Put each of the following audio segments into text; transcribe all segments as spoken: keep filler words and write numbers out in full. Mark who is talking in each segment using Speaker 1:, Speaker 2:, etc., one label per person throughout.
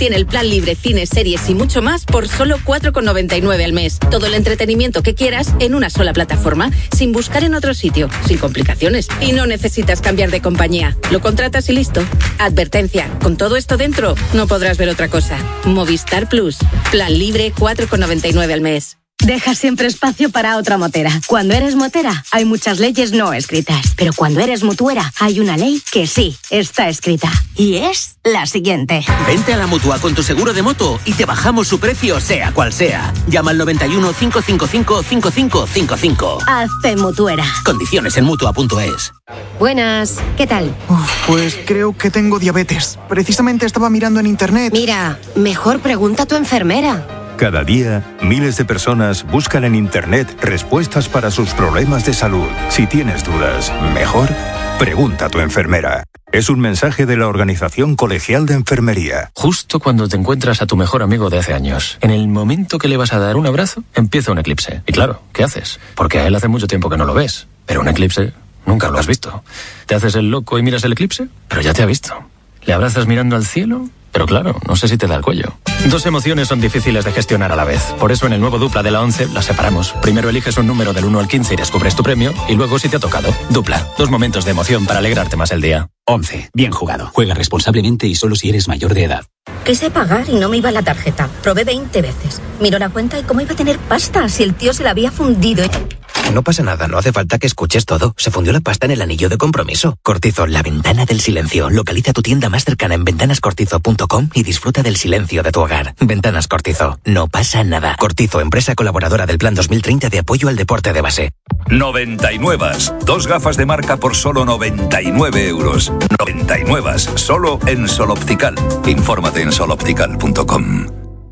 Speaker 1: tiene el plan libre, cines, series y mucho más por solo cuatro con noventa y nueve al mes. Todo el entretenimiento que quieras en una sola plataforma, sin buscar en otro sitio, sin complicaciones. Y no necesitas cambiar de compañía. Lo contratas y listo. Advertencia, con todo esto dentro, no podrás ver otra cosa. Movistar Plus. Plan libre, cuatro con noventa y nueve al mes.
Speaker 2: Deja siempre espacio para otra motera. Cuando eres motera, hay muchas leyes no escritas. Pero cuando eres mutuera, hay una ley que sí está escrita. Y es la siguiente.
Speaker 3: Vente a la Mutua con tu seguro de moto y te bajamos su precio, sea cual sea. Llama al noventa y uno, cinco cinco cinco, cinco cinco cinco cinco.
Speaker 2: Hazte mutuera.
Speaker 3: Condiciones en mutua punto es.
Speaker 4: Buenas, ¿qué tal?
Speaker 5: Uf, pues creo que tengo diabetes. Precisamente estaba mirando en internet.
Speaker 4: Mira, mejor pregunta a tu enfermera.
Speaker 6: Cada día, miles de personas buscan en Internet respuestas para sus problemas de salud. Si tienes dudas, mejor pregunta a tu enfermera. Es un mensaje de la Organización Colegial de Enfermería.
Speaker 7: Justo cuando te encuentras a tu mejor amigo de hace años, en el momento que le vas a dar un abrazo, empieza un eclipse. Y claro, ¿qué haces? Porque a él hace mucho tiempo que no lo ves. Pero un eclipse nunca lo has visto. ¿Te haces el loco y miras el eclipse? Pero ya te ha visto. ¿Le abrazas mirando al cielo? Pero claro, no sé si te da el cuello. Dos emociones son difíciles de gestionar a la vez. Por eso en el nuevo Dupla de la once las separamos. Primero eliges un número del uno al quince y descubres tu premio. Y luego si te ha tocado. Dupla. Dos momentos de emoción para alegrarte más el día.
Speaker 8: once. Bien jugado. Juega responsablemente y solo si eres mayor de edad.
Speaker 9: Quise pagar y no me iba la tarjeta. Probé veinte veces. Miró la cuenta y cómo iba a tener pasta si el tío se la había fundido.
Speaker 10: No pasa nada, no hace falta que escuches todo. Se fundió la pasta en el anillo de compromiso. Cortizo, la ventana del silencio. Localiza tu tienda más cercana en ventanas cortizo punto com y disfruta del silencio de tu hogar. Ventanas Cortizo. No pasa nada. Cortizo, empresa colaboradora del Plan dos mil treinta de apoyo al deporte de base.
Speaker 11: noventa y nueve. Dos gafas de marca por solo noventa y nueve euros. noventa y nueve. Solo en Sol Optical. Infórmate en sol optical punto com.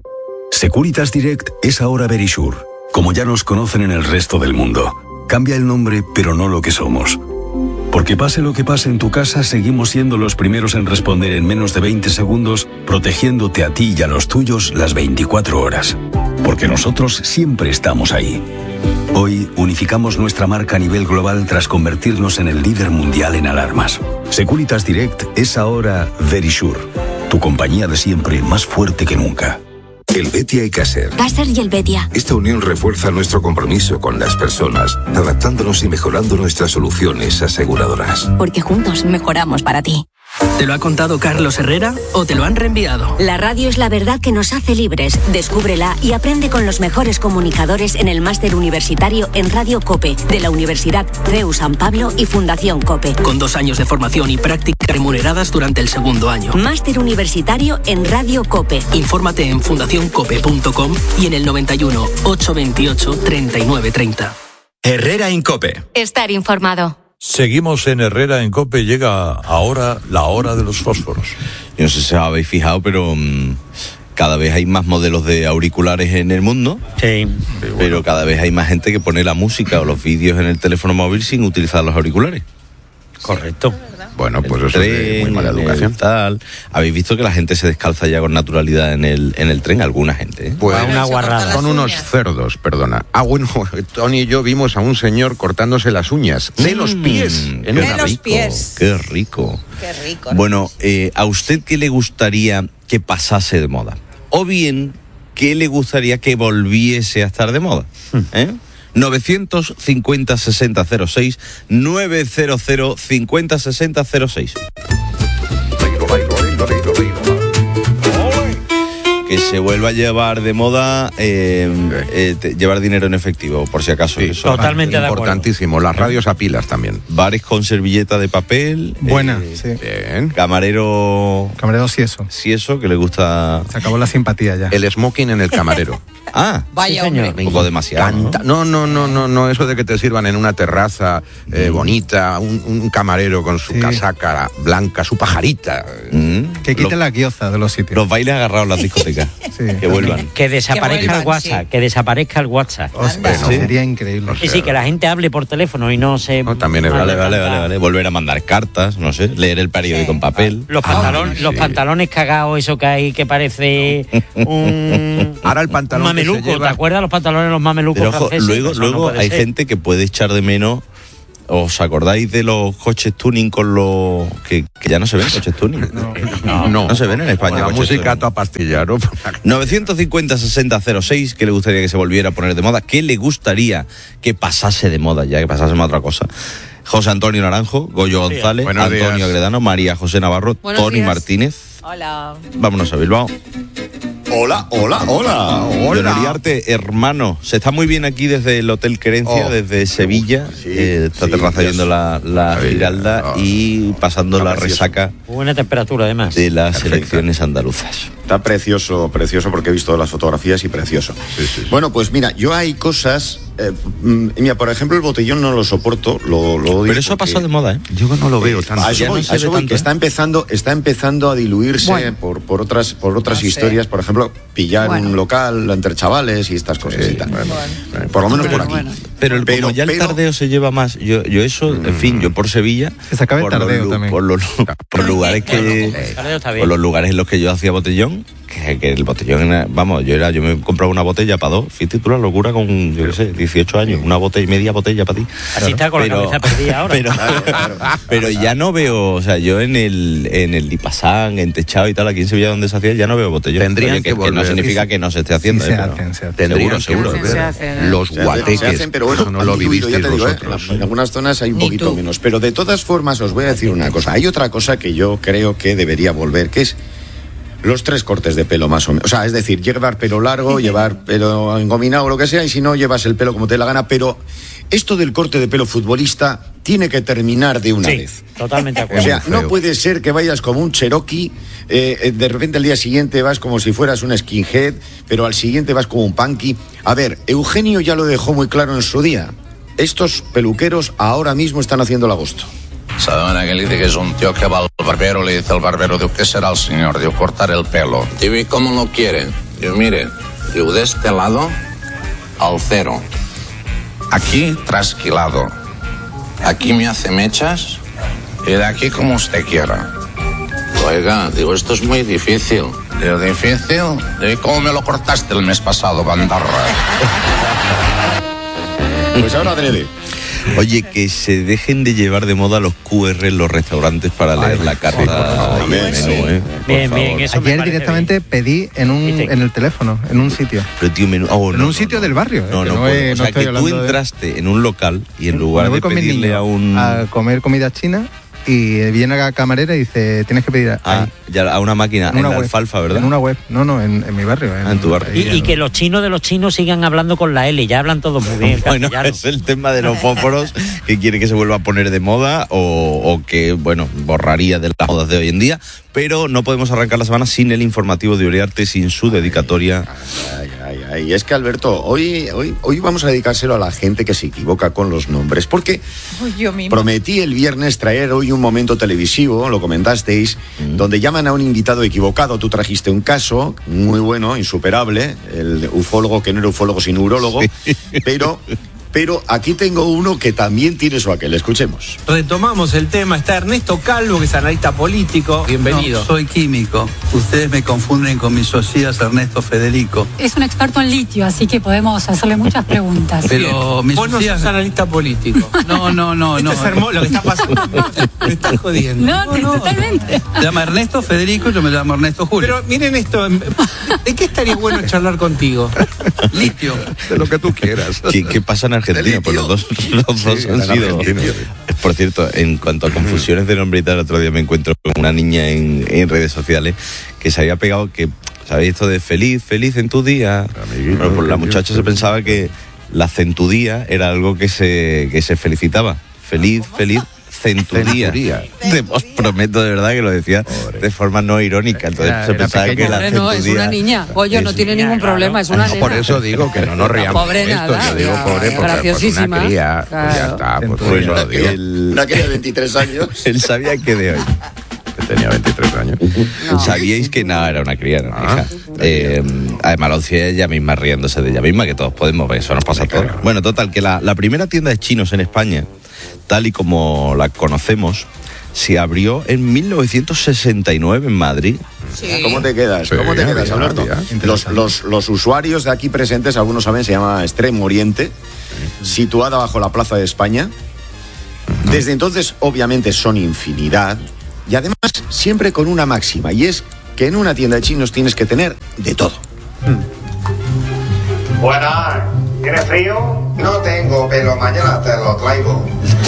Speaker 12: Securitas Direct es ahora Verisure. Como ya nos conocen en el resto del mundo. Cambia el nombre, pero no lo que somos. Porque pase lo que pase en tu casa, seguimos siendo los primeros en responder en menos de veinte segundos, protegiéndote a ti y a los tuyos las veinticuatro horas. Porque nosotros siempre estamos ahí. Hoy unificamos nuestra marca a nivel global tras convertirnos en el líder mundial en alarmas. Securitas Direct es ahora Verisure, tu compañía de siempre más fuerte que nunca.
Speaker 13: El Betia y Caser.
Speaker 4: Caser y el Betia.
Speaker 13: Esta unión refuerza nuestro compromiso con las personas, adaptándonos y mejorando nuestras soluciones aseguradoras.
Speaker 4: Porque juntos mejoramos para ti.
Speaker 14: ¿Te lo ha contado Carlos Herrera o te lo han reenviado?
Speaker 2: La radio es la verdad que nos hace libres. Descúbrela y aprende con los mejores comunicadores en el máster universitario en Radio COPE de la Universidad C E U San Pablo y Fundación COPE.
Speaker 14: Con dos años de formación y práctica remuneradas durante el segundo año.
Speaker 2: Máster universitario en Radio COPE.
Speaker 14: Infórmate en fundación cope punto com y en el noventa y uno, ochocientos veintiocho, treinta y nueve treinta.
Speaker 15: Herrera en COPE.
Speaker 4: Estar informado.
Speaker 16: Seguimos en Herrera en COPE, llega ahora la hora de los fósforos.
Speaker 17: Yo no sé si os habéis fijado, pero mmm, cada vez hay más modelos de auriculares en el mundo.
Speaker 18: Sí.
Speaker 17: Pero bueno, cada vez hay más gente que pone la música o los vídeos en el teléfono móvil sin utilizar los auriculares.
Speaker 18: Correcto.
Speaker 19: Bueno, pues eso es de muy mala educación.
Speaker 17: Tal. Habéis visto que la gente se descalza ya con naturalidad en el en el tren, alguna gente, ¿eh?
Speaker 19: Pues
Speaker 18: una guarrada.
Speaker 19: Son unos cerdos, perdona. Ah, bueno, Tony y yo vimos a un señor cortándose las uñas de los pies.
Speaker 17: Mm,
Speaker 19: en
Speaker 17: qué
Speaker 19: una
Speaker 17: rico,
Speaker 20: pies.
Speaker 17: Qué rico.
Speaker 20: Qué rico.
Speaker 17: Bueno, eh, ¿a usted qué le gustaría que pasase de moda? O bien, ¿qué le gustaría que volviese a estar de moda? ¿Eh? novecientos cincuenta sesenta cero seis, novecientos cincuenta sesenta cero seis. Que se vuelva a llevar de moda eh, eh, te, llevar dinero en efectivo, por si acaso.
Speaker 19: Sí,
Speaker 17: eso
Speaker 18: totalmente
Speaker 19: es
Speaker 18: de acuerdo.
Speaker 19: Importantísimo. Las radios a pilas también.
Speaker 17: Bares con servilleta de papel.
Speaker 21: Buena,
Speaker 17: eh,
Speaker 21: sí.
Speaker 19: Bien.
Speaker 17: Camarero.
Speaker 21: Camarero sí eso.
Speaker 17: Sí eso, que le gusta.
Speaker 21: Se acabó la simpatía ya.
Speaker 19: El smoking en el camarero.
Speaker 17: Ah,
Speaker 20: vaya,
Speaker 17: sí,
Speaker 20: hombre.
Speaker 17: un poco demasiado.
Speaker 19: ¿no? no, no, no, no, no, eso de que te sirvan en una terraza eh, bonita, un, un camarero con su sí. casaca blanca, su pajarita.
Speaker 17: Mm.
Speaker 21: Que quiten la guioza de los sitios.
Speaker 17: Los bailes agarrados en las discotecas.
Speaker 21: Sí.
Speaker 17: Que vuelvan.
Speaker 18: Que desaparezca
Speaker 20: Que vuelvan,
Speaker 18: el WhatsApp,
Speaker 20: sí.
Speaker 18: que desaparezca el WhatsApp.
Speaker 21: O sea,
Speaker 17: ¿Sí?
Speaker 21: Sería increíble.
Speaker 19: O sea,
Speaker 18: Y sí, que la gente hable por teléfono y no se...
Speaker 19: No, también es
Speaker 17: Vale,
Speaker 19: verdad.
Speaker 17: vale, vale, vale. Volver a mandar cartas, no sé, leer el periódico
Speaker 20: Sí.
Speaker 17: en papel.
Speaker 18: Los,
Speaker 19: Ah,
Speaker 18: pantalón,
Speaker 19: sí.
Speaker 18: los pantalones cagados, eso que hay que parece un...
Speaker 19: Ahora el pantalón
Speaker 18: un mameluco,
Speaker 19: que se lleva...
Speaker 18: ¿te acuerdas los pantalones de los mamelucos
Speaker 17: Pero ojo,
Speaker 18: franceses?
Speaker 17: luego,
Speaker 18: Eso
Speaker 17: luego
Speaker 18: no puede
Speaker 17: hay
Speaker 18: ser.
Speaker 17: gente que puede echar de menos ¿os acordáis de los coches tuning con los... que, que ya no se ven coches tuning?
Speaker 19: No, no, no,
Speaker 17: no se ven en España.
Speaker 19: La música toda pastilla, ¿no?
Speaker 17: novecientos cincuenta sesenta cero seis, ¿qué le gustaría que se volviera a poner de moda? ¿Qué le gustaría que pasase de moda ya, que pasásemos a otra cosa? José Antonio Naranjo, Goyo González,
Speaker 19: Buenos
Speaker 17: Antonio
Speaker 19: días.
Speaker 17: Agredano, María José Navarro,
Speaker 20: Buenos
Speaker 17: Tony
Speaker 20: días.
Speaker 17: Martínez.
Speaker 20: Hola.
Speaker 17: Vámonos a Bilbao.
Speaker 22: Hola, hola, hola,
Speaker 17: Don Uriarte, hermano, se está muy bien aquí desde el Hotel Querencia,
Speaker 22: Oh,
Speaker 17: desde Sevilla,
Speaker 22: sí,
Speaker 17: eh, esta
Speaker 22: sí,
Speaker 17: terraza
Speaker 22: ya
Speaker 17: viendo
Speaker 22: es-
Speaker 17: la, la
Speaker 22: Maravilla,
Speaker 17: Giralda
Speaker 22: oh,
Speaker 17: y pasando
Speaker 22: está
Speaker 17: la
Speaker 22: precioso.
Speaker 17: resaca
Speaker 18: Buena temperatura, además.
Speaker 17: de las
Speaker 22: Perfecto.
Speaker 17: elecciones andaluzas.
Speaker 22: Está precioso, precioso porque he visto las fotografías y precioso. Bueno, pues mira, yo hay cosas... eh, mm, mira, por ejemplo, el botellón no lo soporto, lo, lo odio
Speaker 17: Pero eso ha
Speaker 22: porque-
Speaker 17: pasado de moda, ¿eh?
Speaker 19: Yo no lo veo tanto.
Speaker 22: A eso
Speaker 17: Ya no
Speaker 22: voy,
Speaker 17: se
Speaker 22: a eso
Speaker 17: ve
Speaker 22: voy,
Speaker 17: tanto,
Speaker 22: que
Speaker 17: ¿eh?
Speaker 22: está empezando, está empezando a diluirse
Speaker 20: Bueno.
Speaker 22: por, por otras, por otras
Speaker 20: No sé.
Speaker 22: historias, por ejemplo, pillar
Speaker 20: Bueno.
Speaker 22: un local entre chavales y estas cosas y tal. Por lo menos por aquí.
Speaker 20: Bueno.
Speaker 17: Pero, el-
Speaker 22: Pero-
Speaker 17: como ya el
Speaker 22: pero-
Speaker 17: tardeo se lleva más, yo, yo eso, en fin, yo por Sevilla,
Speaker 21: Que se acabe el
Speaker 17: por, los,
Speaker 21: tardeo
Speaker 17: lu-
Speaker 21: también.
Speaker 17: por los, por lugares que,
Speaker 18: El tardeo está bien.
Speaker 17: por los lugares en los que yo hacía botellón, que, que el botellón, era- vamos, yo era, yo me compraba una botella para dos, fíjate tú la locura con, yo qué sé, dieciocho años, una botella, media botella para ti.
Speaker 18: Así está con la cabeza perdida ahora.
Speaker 17: Pero, pero ya no veo, o sea, yo en el en el Lipasán, en Techado y tal, aquí en Sevilla donde se hacía, ya no veo botellón.
Speaker 19: Tendrían
Speaker 17: Oye, que,
Speaker 19: que
Speaker 17: que no
Speaker 19: volver.
Speaker 17: significa que no se esté haciendo.
Speaker 21: Sí,
Speaker 17: eh,
Speaker 21: se
Speaker 17: pero-
Speaker 21: hacen, se hacen.
Speaker 19: Tendrían
Speaker 17: Seguro,
Speaker 19: que
Speaker 17: seguro.
Speaker 19: volver.
Speaker 20: Se hacen, ¿eh?
Speaker 19: Los
Speaker 22: Se hacen-
Speaker 19: guateques.
Speaker 22: se hacen, pero bueno,
Speaker 19: Eso no
Speaker 22: han
Speaker 19: lo
Speaker 22: diluido,
Speaker 19: vivisteis
Speaker 22: ya te digo, ¿eh?
Speaker 19: vosotros.
Speaker 22: En algunas zonas hay un
Speaker 20: Ni
Speaker 22: poquito
Speaker 20: tú.
Speaker 22: menos. Pero de todas formas os voy a decir una cosa. Hay otra cosa que yo creo que debería volver, que es los tres cortes de pelo más o menos. O sea, es decir, llevar pelo largo, llevar pelo engominado o lo que sea, y si no, llevas el pelo como te dé la gana. Pero esto del corte de pelo futbolista tiene que terminar de una
Speaker 18: Sí,
Speaker 22: vez.
Speaker 18: totalmente de
Speaker 22: O
Speaker 18: acuerdo.
Speaker 22: sea,
Speaker 19: Muy
Speaker 22: no
Speaker 19: feo.
Speaker 22: puede ser que vayas como un Cherokee, eh, eh, de repente al día siguiente vas como si fueras un skinhead, pero al siguiente vas como un punky. A ver, Eugenio ya lo dejó muy claro en su día. Estos peluqueros ahora mismo están haciendo el agosto.
Speaker 23: Saben que le dice que es un tío que va al barbero, le dice al barbero, digo, ¿qué será el señor? Digo, cortar el pelo. Digo, ¿y cómo lo quiere? Digo, mire, digo, de este lado al cero. Aquí trasquilado. Aquí me hace mechas y de aquí como usted quiera. Oiga, digo, esto es muy difícil. Digo, ¿difícil? Digo, ¿y cómo me lo cortaste el mes pasado, bandarra?
Speaker 22: Pues ahora adrede.
Speaker 17: Oye, que se dejen de llevar de moda los Q R en los restaurantes para leer la carta y el menú, ¿eh? Por
Speaker 18: Bien,
Speaker 17: favor.
Speaker 18: bien, eso me
Speaker 21: Ayer
Speaker 18: parece
Speaker 21: directamente pedí en un
Speaker 18: ¿Viste?
Speaker 21: en el teléfono, en un sitio.
Speaker 17: Pero tío, menú... oh,
Speaker 21: En
Speaker 17: no,
Speaker 21: un
Speaker 17: no,
Speaker 21: sitio
Speaker 17: no.
Speaker 21: del barrio. eh,
Speaker 17: No,
Speaker 21: que
Speaker 17: no,
Speaker 21: no,
Speaker 17: puedo.
Speaker 21: he-
Speaker 17: O
Speaker 21: no
Speaker 17: sea,
Speaker 21: estoy
Speaker 17: que tú
Speaker 21: hablando de-
Speaker 17: entraste en un local y en lugar
Speaker 21: Me voy
Speaker 17: de
Speaker 21: con mis
Speaker 17: pedirle
Speaker 21: niños
Speaker 17: a un...
Speaker 21: a comer comida china y viene la camarera y dice, tienes que pedir
Speaker 17: Ah,
Speaker 21: ahí,
Speaker 17: ya a una máquina,
Speaker 21: en
Speaker 17: en,
Speaker 21: una
Speaker 17: la
Speaker 21: web.
Speaker 17: alfalfa, ¿verdad?
Speaker 21: En una web, no, no, en, en mi barrio.
Speaker 17: Ah, en tu barrio.
Speaker 21: ahí,
Speaker 18: Y, y que los chinos de los chinos sigan hablando con la L, ya hablan todos muy bien.
Speaker 17: Bueno,
Speaker 18: castellano.
Speaker 17: es el tema de los fósforos que quiere que se vuelva a poner de moda o, o que, bueno, borraría de las modas de hoy en día, pero no podemos arrancar la semana sin el informativo de Uriarte, sin su dedicatoria.
Speaker 22: Ay, ay, ay. Es que, Alberto, hoy, hoy, hoy vamos a dedicárselo a la gente que se equivoca con los nombres, porque
Speaker 20: Uy, yo mismo.
Speaker 22: prometí el viernes traer hoy un momento televisivo, lo comentasteis, donde llaman a un invitado equivocado. Tú trajiste un caso muy bueno, insuperable, el ufólogo que no era ufólogo sino urólogo, pero, pero aquí tengo uno que también tiene su aquel. Escuchemos.
Speaker 24: Retomamos el tema, está Ernesto Calvo, que es analista político. Bienvenido.
Speaker 25: No, soy químico. Ustedes me confunden con mi socias Ernesto Federico.
Speaker 26: Es un experto en litio, así que podemos hacerle muchas preguntas.
Speaker 25: Pero mi
Speaker 24: Vos no
Speaker 25: socias...
Speaker 24: sos analista político.
Speaker 25: No, no, no,
Speaker 24: Esto
Speaker 25: no.
Speaker 24: es hermoso lo que está pasando. Me estás jodiendo.
Speaker 26: No, te- totalmente.
Speaker 25: Se llama Ernesto Federico y yo me llamo Ernesto Julio.
Speaker 24: Pero miren esto, ¿de qué estaría bueno charlar contigo?
Speaker 25: Litio.
Speaker 19: De lo que tú quieras.
Speaker 17: ¿Qué, qué pasa en Argentina? Pues los dos, los dos
Speaker 19: Sí,
Speaker 17: han
Speaker 19: en
Speaker 17: sido...
Speaker 19: Argentina.
Speaker 17: Por cierto, en cuanto a confusiones de nombre y tal, el otro día me encuentro con una niña en, en redes sociales que se había pegado que, ¿sabéis esto de feliz, feliz en tu día? Bueno, pues la muchacha se pensaba que la centudía era algo que se, que se felicitaba. Feliz, feliz, centudía.
Speaker 19: Centudía.
Speaker 17: Te os prometo de verdad que lo decía de forma no irónica. Entonces
Speaker 21: Era-
Speaker 17: se
Speaker 21: era
Speaker 17: pensaba
Speaker 21: pequeña.
Speaker 17: que la
Speaker 20: Hombre, no, es
Speaker 17: centudía...
Speaker 20: una niña. Oye, no
Speaker 17: es-
Speaker 20: tiene ningún problema, es una
Speaker 19: No,
Speaker 20: nena.
Speaker 19: por eso digo que no nos riamos
Speaker 20: Pobre
Speaker 19: de esto.
Speaker 20: nada,
Speaker 19: Yo digo
Speaker 20: ya,
Speaker 19: pobre porque pues,
Speaker 20: graciosísima.
Speaker 19: una cría, pues ya
Speaker 20: Claro.
Speaker 19: está. Pues, por
Speaker 17: Bueno,
Speaker 19: eso lo digo.
Speaker 17: el-
Speaker 22: Una que de veintitrés años.
Speaker 17: él sabía que de hoy.
Speaker 19: Que tenía veintitrés años.
Speaker 17: Sabíais que nada, era una cría, era una
Speaker 19: Ah,
Speaker 17: hija. Eh, además lo decía ella misma riéndose de ella misma, que todos podemos, porque eso nos pasa a todos. Bueno, total, que la, la primera tienda de chinos en España, tal y como la conocemos, se abrió en mil novecientos sesenta y nueve en Madrid.
Speaker 22: ¿Cómo te quedas?
Speaker 19: Sí,
Speaker 22: ¿Cómo te quedas,
Speaker 19: ya,
Speaker 22: Alberto?
Speaker 19: ya.
Speaker 22: Los, los, los usuarios de aquí presentes, algunos saben, se llama Extremo Oriente, situada bajo la Plaza de España. Desde entonces, obviamente, son infinidad y además siempre con una máxima, y es que en una tienda de chinos tienes que tener de todo.
Speaker 1: Buenas, ¿tienes frío?
Speaker 3: No tengo, pero mañana te lo traigo.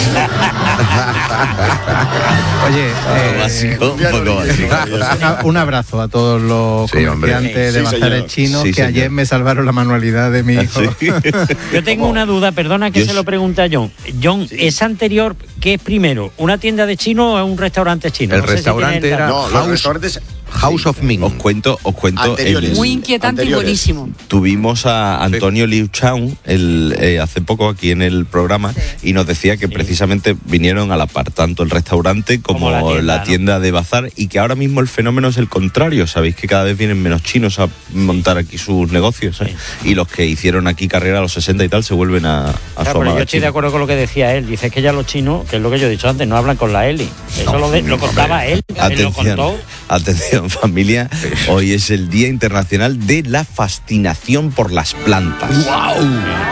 Speaker 21: Oye, eh,
Speaker 17: básico, un poco básico.
Speaker 21: un abrazo a todos los
Speaker 19: Sí, hombre.
Speaker 21: comerciantes de
Speaker 19: Sí,
Speaker 21: bazares
Speaker 19: señor.
Speaker 21: chinos
Speaker 19: Sí,
Speaker 21: que
Speaker 19: señor.
Speaker 21: ayer me salvaron la manualidad de mi hijo.
Speaker 18: Yo tengo una duda, perdona que
Speaker 21: Yo
Speaker 18: se lo pregunte a John. John, ¿es anterior qué es primero? ¿Una tienda de chino o un restaurante chino?
Speaker 19: El
Speaker 18: No sé si
Speaker 19: restaurante
Speaker 18: tiene el
Speaker 19: era
Speaker 18: dato.
Speaker 19: House, House of Ming.
Speaker 17: Os cuento, os cuento. el-
Speaker 20: Muy inquietante y buenísimo.
Speaker 17: Tuvimos a Antonio Liu Chang el, eh, hace poco aquí en el programa y nos decía que precisamente vinieron a la par, tanto el restaurante como,
Speaker 18: Como la
Speaker 17: la
Speaker 18: tienda,
Speaker 17: tienda,
Speaker 18: ¿no?
Speaker 17: de bazar, y que ahora mismo el fenómeno es el contrario. Sabéis que cada vez vienen menos chinos a montar aquí sus negocios, ¿eh? Y los que hicieron aquí carrera a los sesenta y tal se vuelven a, a
Speaker 18: Claro,
Speaker 17: su
Speaker 18: pero
Speaker 17: amada
Speaker 18: yo estoy de
Speaker 17: China.
Speaker 18: acuerdo con lo que decía él. Dice que ya los chinos, que es lo que yo he dicho antes, no hablan con la Eli. Eso
Speaker 17: No,
Speaker 18: lo, de- lo
Speaker 17: hombre.
Speaker 18: contaba él. Él lo
Speaker 17: Atención,
Speaker 18: contó.
Speaker 17: atención familia, hoy es el Día Internacional de la Fascinación por las Plantas.
Speaker 22: ¡Wow!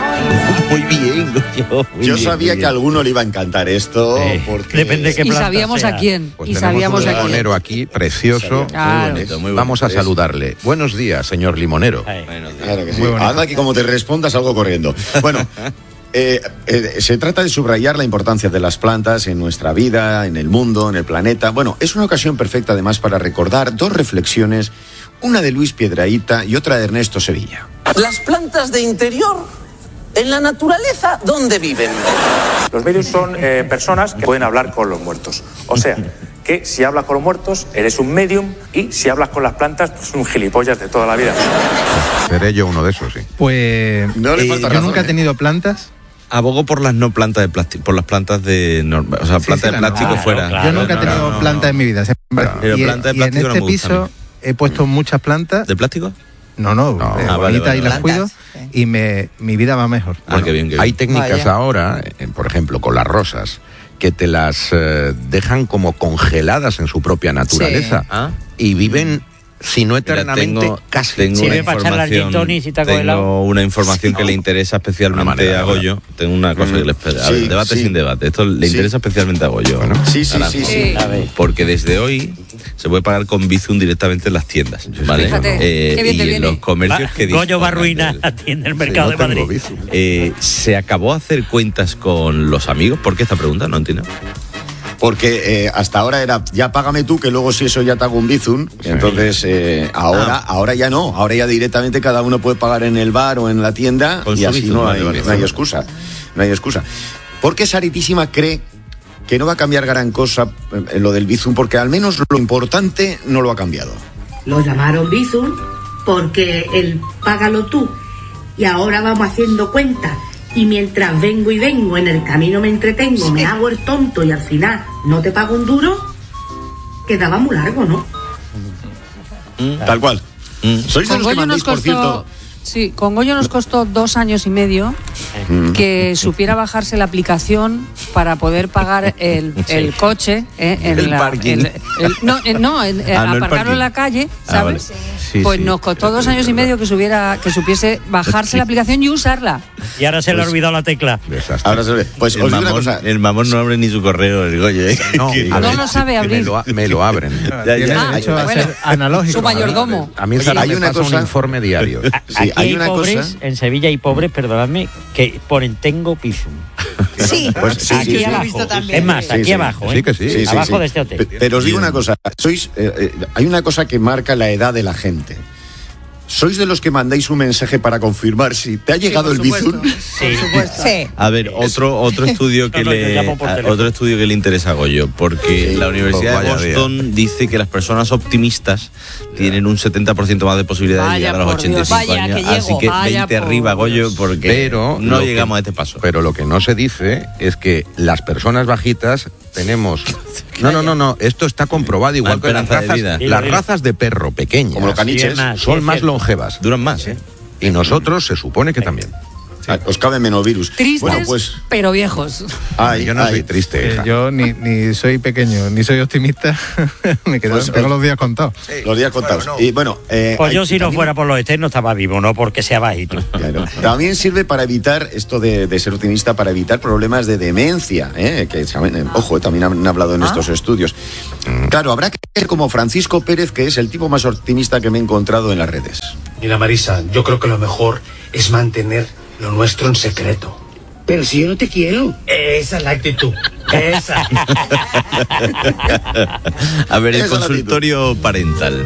Speaker 17: Muy bien, Goyo, muy
Speaker 22: Yo
Speaker 17: bien,
Speaker 22: sabía
Speaker 17: muy
Speaker 22: que a
Speaker 17: bien.
Speaker 22: alguno le iba a encantar esto, porque...
Speaker 18: Depende qué
Speaker 20: Y sabíamos a quién.
Speaker 19: Pues
Speaker 20: y
Speaker 19: tenemos
Speaker 20: sabíamos
Speaker 19: un
Speaker 20: a quién.
Speaker 19: limonero aquí, precioso.
Speaker 20: Claro.
Speaker 19: Muy bonito. Vamos a saludarle. Buenos días, señor limonero.
Speaker 22: Claro que sí.
Speaker 19: Muy bonito.
Speaker 22: Anda que como te responda salgo corriendo. Bueno, eh, eh, se trata de subrayar la importancia de las plantas en nuestra vida, en el mundo, en el planeta. Bueno, es una ocasión perfecta además para recordar dos reflexiones, una de Luis Piedrahita y otra de Ernesto Sevilla.
Speaker 5: Las plantas de interior, en la naturaleza, ¿dónde viven?
Speaker 6: Los medios son eh, personas que pueden hablar con los muertos. O sea, que si hablas con los muertos, eres un medium, y si hablas con las plantas, pues un gilipollas de toda la vida.
Speaker 19: Seré yo uno de esos, sí.
Speaker 21: Pues
Speaker 22: No le
Speaker 21: eh,
Speaker 22: falta
Speaker 21: yo
Speaker 22: razón,
Speaker 21: nunca he
Speaker 22: ¿eh?
Speaker 21: tenido plantas.
Speaker 17: Abogo por las no plantas de plástico, por las plantas de norma, o sea,
Speaker 21: Sí,
Speaker 17: plantas
Speaker 21: sí,
Speaker 17: de
Speaker 21: la
Speaker 17: plástico
Speaker 21: normal.
Speaker 17: fuera.
Speaker 21: Yo nunca he
Speaker 17: No,
Speaker 21: tenido
Speaker 17: no, no,
Speaker 21: plantas en mi vida. siempre.
Speaker 17: Pero
Speaker 21: y,
Speaker 17: plantas de
Speaker 21: y en
Speaker 17: plástico no
Speaker 21: este
Speaker 17: me gustan a
Speaker 21: piso he puesto muchas plantas.
Speaker 17: ¿De plástico?
Speaker 21: No, no,
Speaker 17: No.
Speaker 21: eh,
Speaker 17: Ah, vale,
Speaker 21: bonitas
Speaker 17: vale,
Speaker 21: y las
Speaker 17: vale.
Speaker 21: cuido y me, mi vida va mejor.
Speaker 17: Ah, qué bien, qué bien.
Speaker 19: Hay técnicas
Speaker 21: Vaya.
Speaker 19: ahora, eh, por ejemplo, con las rosas, que te las eh, dejan como congeladas en su propia naturaleza
Speaker 18: Sí. Ah.
Speaker 19: y viven, si no
Speaker 17: Mira,
Speaker 19: eternamente,
Speaker 17: tengo,
Speaker 19: casi.
Speaker 17: tengo una
Speaker 18: Sirve para echarle al gin
Speaker 17: información,
Speaker 18: tonic si te ha congelado.
Speaker 17: tengo una información que le interesa especialmente
Speaker 19: manera,
Speaker 17: a Goyo. Tengo una cosa que le espera. A
Speaker 22: Sí,
Speaker 17: ver, debate
Speaker 22: sí.
Speaker 17: sin debate. Esto le
Speaker 22: Sí.
Speaker 17: interesa especialmente a Goyo. ¿no?
Speaker 22: Sí, sí,
Speaker 17: Naranjo.
Speaker 22: sí, sí.
Speaker 18: A ver.
Speaker 17: Porque desde hoy se puede pagar con Bizum directamente en las tiendas, ¿vale?
Speaker 20: Fíjate,
Speaker 17: Eh,
Speaker 20: qué bien
Speaker 17: y
Speaker 20: te
Speaker 17: en
Speaker 20: viene.
Speaker 17: los comercios
Speaker 18: Va-
Speaker 17: que
Speaker 18: Goyo va a
Speaker 17: dispongan
Speaker 18: arruinar
Speaker 17: del-
Speaker 18: la tienda del mercado
Speaker 19: no
Speaker 18: de
Speaker 19: tengo
Speaker 18: Madrid.
Speaker 19: Bizum.
Speaker 17: Eh, ¿Se acabó a hacer cuentas con los amigos? ¿Por qué esta pregunta? No entiendo.
Speaker 22: Porque eh, hasta ahora era, ya págame tú, que luego si eso ya te hago un bizum. Entonces, eh, ahora,
Speaker 17: Ah.
Speaker 22: ahora ya no. Ahora ya directamente cada uno puede pagar en el bar o en la tienda
Speaker 17: Con
Speaker 22: y
Speaker 17: su
Speaker 22: así
Speaker 17: bizum,
Speaker 22: no,
Speaker 17: vale,
Speaker 22: hay,
Speaker 17: vale,
Speaker 22: no hay
Speaker 17: vale.
Speaker 22: excusa. No hay excusa. Porque Saritísima cree que no va a cambiar gran cosa eh, lo del bizum, porque al menos lo importante no lo ha cambiado.
Speaker 7: Lo llamaron Bizum porque el págalo tú. Y ahora vamos haciendo cuentas. Y mientras vengo y vengo, en el camino me entretengo, me hago el tonto y al final no te pago un duro, quedaba muy largo, ¿no?
Speaker 22: Tal cual. Sois de
Speaker 20: Con
Speaker 22: los que
Speaker 20: Goyo
Speaker 22: mandéis,
Speaker 20: nos
Speaker 22: por
Speaker 20: costó,
Speaker 22: cierto.
Speaker 20: sí, con Goyo nos costó dos años y medio que supiera bajarse la aplicación para poder pagar el, el coche, eh, en
Speaker 17: El
Speaker 20: la-
Speaker 17: parking.
Speaker 20: el- el- no, eh, no, en- eh,
Speaker 17: Ah, no el
Speaker 20: aparcarlo
Speaker 17: parking.
Speaker 20: en la calle,
Speaker 17: Ah,
Speaker 20: ¿sabes?
Speaker 17: vale. Sí,
Speaker 20: pues
Speaker 17: sí.
Speaker 20: nos costó dos años y medio que supiera, que supiese bajarse la aplicación y usarla.
Speaker 18: Y ahora se le ha
Speaker 22: Pues-
Speaker 18: olvidado la tecla.
Speaker 22: Ahora se ve. Pues
Speaker 17: el,
Speaker 22: os digo una
Speaker 17: mamón,
Speaker 22: cosa.
Speaker 17: el mamón no abre ni su correo, el Goyo. ¿eh?
Speaker 19: No,
Speaker 17: Que-
Speaker 19: a
Speaker 20: No
Speaker 19: ver,
Speaker 20: lo sabe
Speaker 19: me
Speaker 20: abrir.
Speaker 19: lo, a- me lo abren.
Speaker 17: Ya,
Speaker 21: Tiene
Speaker 17: ya.
Speaker 21: derecho a
Speaker 20: bueno,
Speaker 21: ser analógico.
Speaker 20: Su mayordomo.
Speaker 19: A mí
Speaker 22: Oye,
Speaker 19: Sara
Speaker 22: hay
Speaker 19: me
Speaker 22: una
Speaker 19: pasa
Speaker 22: cosa-
Speaker 19: un informe diario.
Speaker 22: Sí,
Speaker 18: Aquí
Speaker 22: hay
Speaker 18: hay
Speaker 22: una
Speaker 18: pobres,
Speaker 22: cosa.
Speaker 18: en Sevilla hay pobres, perdonadme, que ponen tengo Bizum.
Speaker 7: Sí,
Speaker 22: Pues sí,
Speaker 18: aquí
Speaker 22: sí, sí.
Speaker 18: abajo. Es más,
Speaker 22: Sí,
Speaker 18: aquí
Speaker 22: sí.
Speaker 18: abajo, ¿eh?
Speaker 19: Sí que sí.
Speaker 22: Sí, sí,
Speaker 18: abajo
Speaker 22: sí.
Speaker 18: de este hotel.
Speaker 22: Pe- Pero os digo una cosa, sois eh, eh, hay una cosa que marca la edad de la gente. ¿Sois de los que mandáis un mensaje para confirmar si te ha llegado el bizum?
Speaker 18: Sí.
Speaker 7: Sí.
Speaker 17: A ver, otro otro estudio que
Speaker 18: No, no, yo
Speaker 17: le
Speaker 18: llamo por
Speaker 17: a-
Speaker 18: teléfono.
Speaker 17: otro estudio que le interesa a Goyo, porque
Speaker 22: Sí,
Speaker 17: la Universidad
Speaker 19: pues
Speaker 17: de
Speaker 19: vaya
Speaker 17: Boston dice que las personas optimistas tienen un setenta por ciento más de posibilidad de
Speaker 20: Vaya
Speaker 17: llegar a los
Speaker 20: por
Speaker 17: ochenta y
Speaker 20: Dios.
Speaker 17: cinco
Speaker 20: Vaya
Speaker 17: años,
Speaker 20: que
Speaker 17: así
Speaker 20: llego,
Speaker 17: que
Speaker 20: vaya
Speaker 17: veinte
Speaker 20: por
Speaker 17: arriba, Goyo,
Speaker 20: Dios.
Speaker 17: porque
Speaker 19: Pero
Speaker 17: no
Speaker 19: lo que-
Speaker 17: llegamos a este paso.
Speaker 19: Pero lo que no se dice es que las personas bajitas tenemos... No, no, no, no, esto está comprobado, igual
Speaker 17: La
Speaker 19: que las
Speaker 17: esperanza de
Speaker 19: razas,
Speaker 17: vida.
Speaker 19: las
Speaker 18: Dilo, dilo.
Speaker 19: razas de perro pequeñas
Speaker 22: Como los caniches.
Speaker 18: Sí, es más, sí,
Speaker 19: son
Speaker 18: es
Speaker 19: más
Speaker 18: cierto.
Speaker 19: longevas.
Speaker 17: Duran más, ¿eh?
Speaker 19: Y nosotros se supone que también.
Speaker 22: Ah, os cabe menos virus.
Speaker 20: Tristes,
Speaker 22: bueno, pues,
Speaker 20: pero viejos.
Speaker 22: ay,
Speaker 19: yo no
Speaker 22: ay.
Speaker 19: soy triste.
Speaker 21: Eh,
Speaker 19: hija.
Speaker 21: yo ni, ni soy pequeño, ni soy optimista. Me quedo,
Speaker 22: Pues,
Speaker 21: tengo los días contados.
Speaker 22: Los días contados.
Speaker 21: Bueno, no.
Speaker 22: Y bueno, eh,
Speaker 18: Pues yo
Speaker 22: hay-
Speaker 18: si no
Speaker 22: también-
Speaker 18: fuera por los externos estaba vivo, no porque sea bajito.
Speaker 22: Claro. También sirve para evitar esto de, de ser optimista, para evitar problemas de demencia, ¿eh? Que saben, eh, ojo, eh, también han hablado en
Speaker 8: Ah.
Speaker 22: estos estudios. Claro, habrá que ser como Francisco Pérez, que es el tipo más optimista que me he encontrado en las redes.
Speaker 8: Mira, Marisa, yo creo que lo mejor es mantener lo nuestro en secreto.
Speaker 9: Pero si yo no te quiero.
Speaker 8: Esa es la actitud. Esa.
Speaker 17: A ver, el
Speaker 22: Esa es la
Speaker 17: consultorio parental.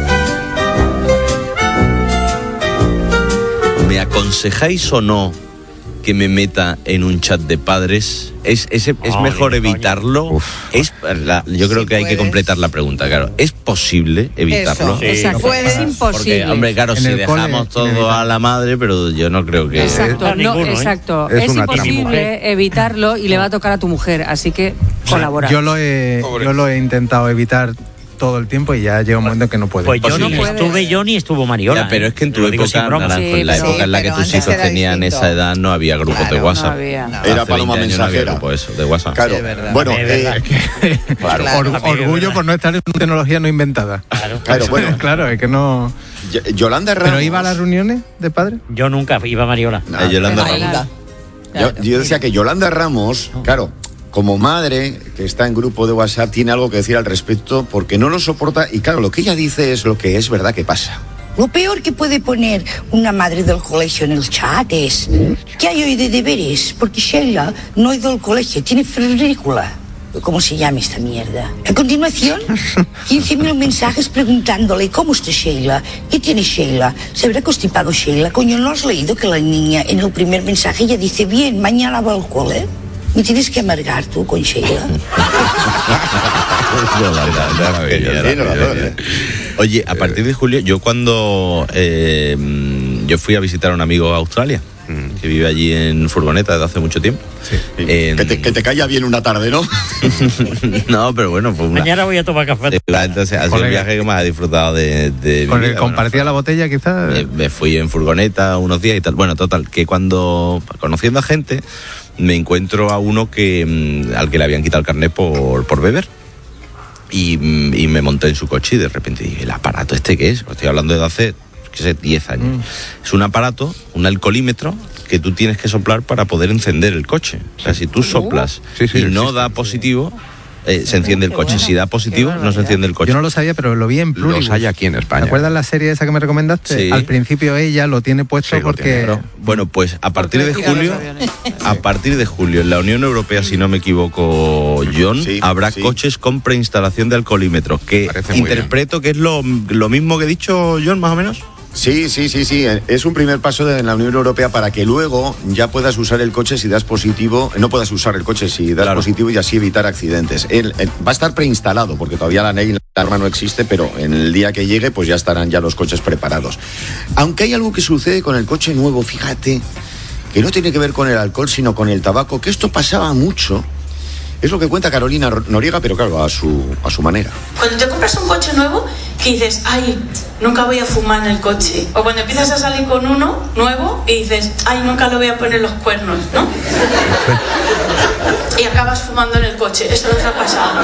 Speaker 17: ¿Me aconsejáis o no que me meta en un chat de padres? ¿Es, es, es
Speaker 18: No,
Speaker 17: mejor
Speaker 18: ni de coña.
Speaker 17: evitarlo? Es, la- yo creo
Speaker 9: Si
Speaker 17: que hay que
Speaker 9: puedes.
Speaker 17: completar la pregunta, claro. ¿Es posible evitarlo?
Speaker 9: Eso,
Speaker 18: Sí,
Speaker 20: Exacto,
Speaker 18: no
Speaker 20: es
Speaker 17: Porque,
Speaker 20: imposible.
Speaker 17: hombre, claro,
Speaker 21: En
Speaker 17: si
Speaker 21: el cole,
Speaker 17: dejamos todo
Speaker 21: inevitable.
Speaker 17: a la madre, pero yo no creo que...
Speaker 20: Exacto,
Speaker 18: Eh,
Speaker 20: no,
Speaker 18: ninguno, ¿eh?
Speaker 20: exacto.
Speaker 19: Es
Speaker 20: Es,
Speaker 19: una
Speaker 20: imposible
Speaker 18: mujer.
Speaker 20: evitarlo y le va a tocar a tu mujer, así que colabora.
Speaker 21: Yo lo he, yo lo he intentado evitar todo el tiempo y ya llega un momento en que no puedo.
Speaker 18: Pues yo
Speaker 20: no
Speaker 18: ni
Speaker 20: puedes.
Speaker 18: estuve yo ni estuvo Mariola.
Speaker 17: Ya, pero
Speaker 18: ¿eh?
Speaker 17: es que en
Speaker 18: Te
Speaker 17: tu
Speaker 18: lo digo sin
Speaker 17: época,
Speaker 18: broma.
Speaker 17: Naranjo,
Speaker 20: Sí,
Speaker 17: en la
Speaker 20: pero-
Speaker 17: época en la que
Speaker 9: pero
Speaker 17: tus
Speaker 9: antes
Speaker 17: hijos
Speaker 9: era
Speaker 17: tenían
Speaker 9: distinto.
Speaker 17: esa edad, no había grupos
Speaker 9: Claro,
Speaker 17: de
Speaker 9: no
Speaker 17: WhatsApp.
Speaker 20: había.
Speaker 22: Era
Speaker 17: Hace
Speaker 22: paloma
Speaker 17: veinte años no había
Speaker 22: mensajera.
Speaker 17: grupo eso, de WhatsApp.
Speaker 22: Claro,
Speaker 9: Sí, es verdad.
Speaker 22: bueno,
Speaker 18: Es verdad.
Speaker 22: eh,
Speaker 21: Claro,
Speaker 18: Claro,
Speaker 21: or-
Speaker 18: también es
Speaker 21: orgullo
Speaker 18: verdad.
Speaker 21: por no estar en una tecnología no inventada.
Speaker 18: Claro.
Speaker 22: claro, bueno,
Speaker 21: Claro, es que no.
Speaker 22: Y- Yolanda Ramos.
Speaker 21: ¿Pero iba a las reuniones de padres?
Speaker 18: Yo nunca iba a Mariola.
Speaker 22: No,
Speaker 17: A Yolanda
Speaker 9: Ahí
Speaker 17: Ramos.
Speaker 9: va.
Speaker 22: Yo,
Speaker 9: Claro.
Speaker 22: yo decía que Yolanda Ramos, claro, como madre que está en grupo de WhatsApp, tiene algo que decir al respecto porque no lo soporta y claro, lo que ella dice es lo que es verdad que pasa.
Speaker 9: Lo peor que puede poner una madre del colegio en el chat es que hay hoy de deberes, porque Sheila no ha ido al colegio, tiene febrícula. ¿Cómo se llama esta mierda? A continuación, quince mil mensajes preguntándole cómo está Sheila, qué tiene Sheila, se habrá constipado Sheila. Coño, ¿no has leído que la niña en el primer mensaje ella dice, bien, mañana va al cole? ¿Me tienes que amargar tú con Sheila?
Speaker 17: Oye, a partir de julio, yo cuando eh, yo fui a visitar a un amigo a Australia, que vive allí en furgoneta desde hace mucho tiempo. En-
Speaker 22: Que te, que te calla bien una tarde, ¿no?
Speaker 17: No, pero bueno, fue una...
Speaker 18: Mañana voy a tomar café.
Speaker 17: Entonces, ha sido un
Speaker 21: Colega.
Speaker 17: viaje que más he disfrutado de, de mi
Speaker 21: Con el
Speaker 17: vida.
Speaker 21: compartía la botella, quizás.
Speaker 17: Me, me fui en furgoneta unos días y tal. Bueno, total, que cuando, conociendo a gente, me encuentro a uno que mm, al que le habían quitado el carnet por, por beber. Y, mm, y me monté en su coche y de repente dije, ¿el aparato este qué es? Estoy hablando de hace, qué sé, diez años. Es un aparato, un alcoholímetro, que tú tienes que soplar para poder encender el coche. O sea, si tú soplas
Speaker 19: Sí, sí,
Speaker 17: y no
Speaker 19: existe.
Speaker 17: da positivo, eh, se enciende el coche. Si da positivo, no se enciende el coche.
Speaker 21: Yo no lo sabía, pero lo vi en Pluribus.
Speaker 19: Los hay aquí en España.
Speaker 21: ¿Te acuerdas la serie esa que me recomendaste?
Speaker 17: Sí.
Speaker 21: Al principio ella lo tiene puesto
Speaker 19: Sí, lo
Speaker 21: porque...
Speaker 19: tiene,
Speaker 17: Claro. Bueno, pues a partir de
Speaker 20: Porque tiran
Speaker 17: julio,
Speaker 20: los aviones.
Speaker 17: a partir de julio, en la Unión Europea, si no me equivoco, John,
Speaker 22: Sí,
Speaker 17: habrá
Speaker 22: sí.
Speaker 17: coches con preinstalación de alcoholímetros, que
Speaker 19: Parece muy
Speaker 17: interpreto que es lo, lo mismo que he dicho John, más o menos.
Speaker 22: Sí, sí, sí, sí. Es un primer paso de la Unión Europea para que luego ya puedas usar el coche si das positivo, no puedas usar el coche si das
Speaker 17: Claro.
Speaker 22: positivo y así evitar accidentes. El- el- va a estar preinstalado porque todavía la ley, la norma no existe, pero en el día que llegue pues ya estarán ya los coches preparados. Aunque hay algo que sucede con el coche nuevo, fíjate, que no tiene que ver con el alcohol sino con el tabaco, que esto pasaba mucho. Es lo que cuenta Carolina Noriega, pero claro, a su, a su manera.
Speaker 10: Cuando te compras un coche nuevo, que dices, ay, nunca voy a fumar en el coche. O cuando empiezas a salir con uno nuevo y dices, ay, nunca le voy a poner los cuernos, ¿no? Y acabas fumando en el coche. Esto nos ha pasado.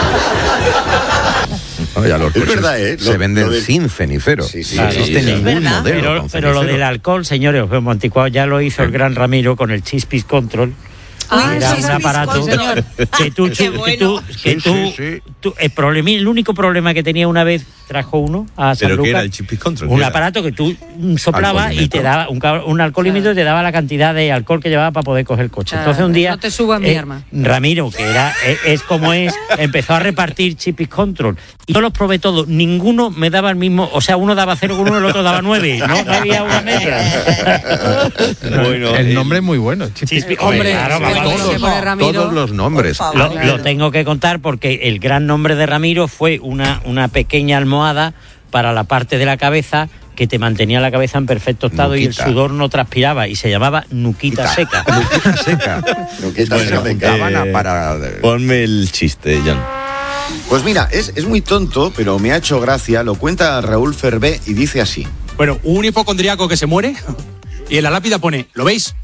Speaker 19: No, ya los
Speaker 22: Es
Speaker 19: coches
Speaker 22: verdad, ¿eh?
Speaker 19: Se
Speaker 22: Lo-
Speaker 19: venden
Speaker 22: lo del-
Speaker 19: sin cenicero.
Speaker 22: Sí, sí,
Speaker 19: no
Speaker 22: sí,
Speaker 19: existe
Speaker 22: sí,
Speaker 19: ningún
Speaker 22: es verdad.
Speaker 19: modelo
Speaker 18: Pero,
Speaker 19: con
Speaker 18: pero lo
Speaker 19: cenicero.
Speaker 18: del alcohol, señores, os veo anticuado, ya lo hizo el gran Ramiro con el Chispis Control.
Speaker 20: Ah,
Speaker 18: Era
Speaker 20: sí,
Speaker 18: un
Speaker 20: sí,
Speaker 18: aparato
Speaker 20: sí, señor.
Speaker 18: que tú,
Speaker 20: Qué
Speaker 18: que
Speaker 20: bueno.
Speaker 18: tú, que
Speaker 19: Sí,
Speaker 18: tú,
Speaker 19: sí, sí.
Speaker 18: tú- el problema, el único problema que tenía una vez trajo uno a San
Speaker 17: ¿Pero qué
Speaker 18: Lucas,
Speaker 17: era el Chispis Control? ¿Qué
Speaker 18: un
Speaker 17: era?
Speaker 18: aparato que tú mm, soplabas y te
Speaker 19: Alcoholímetro.
Speaker 18: daba un, ca- un alcoholímetro y te daba la cantidad de alcohol que llevaba para poder coger el coche.
Speaker 20: Claro,
Speaker 18: Entonces un día
Speaker 20: no te subas mi
Speaker 18: eh,
Speaker 20: arma.
Speaker 18: Ramiro, que era es, es como es, empezó a repartir Chispis Control y yo los probé todos, ninguno me daba el mismo, o sea, uno daba cero con uno, el otro daba nueve, no, no había una media.
Speaker 17: Bueno,
Speaker 21: el
Speaker 17: eh,
Speaker 21: nombre es muy bueno.
Speaker 18: Chispis-
Speaker 20: Hombre,
Speaker 18: claro,
Speaker 20: sí,
Speaker 18: vamos,
Speaker 20: bueno,
Speaker 18: todos.
Speaker 20: se pone Ramiro.
Speaker 19: Todos los nombres.
Speaker 9: Por
Speaker 18: Lo,
Speaker 9: favor.
Speaker 18: lo tengo que contar porque el gran nombre de Ramiro fue una, una pequeña almohada para la parte de la cabeza que te mantenía la cabeza en perfecto estado y el
Speaker 19: Nuquita.
Speaker 18: sudor no transpiraba y se llamaba Nuquita Seca.
Speaker 19: Nuquita seca.
Speaker 22: Nuquita
Speaker 19: Bueno,
Speaker 22: seca, me
Speaker 19: juntaban
Speaker 22: encanta.
Speaker 19: a para...
Speaker 17: Ponme el chiste, John.
Speaker 22: Pues mira, es, es muy tonto, pero me ha hecho gracia. Lo cuenta Raúl Fervé y dice así.
Speaker 11: Bueno, un hipocondríaco que se muere
Speaker 24: y en la lápida pone, ¿lo veis?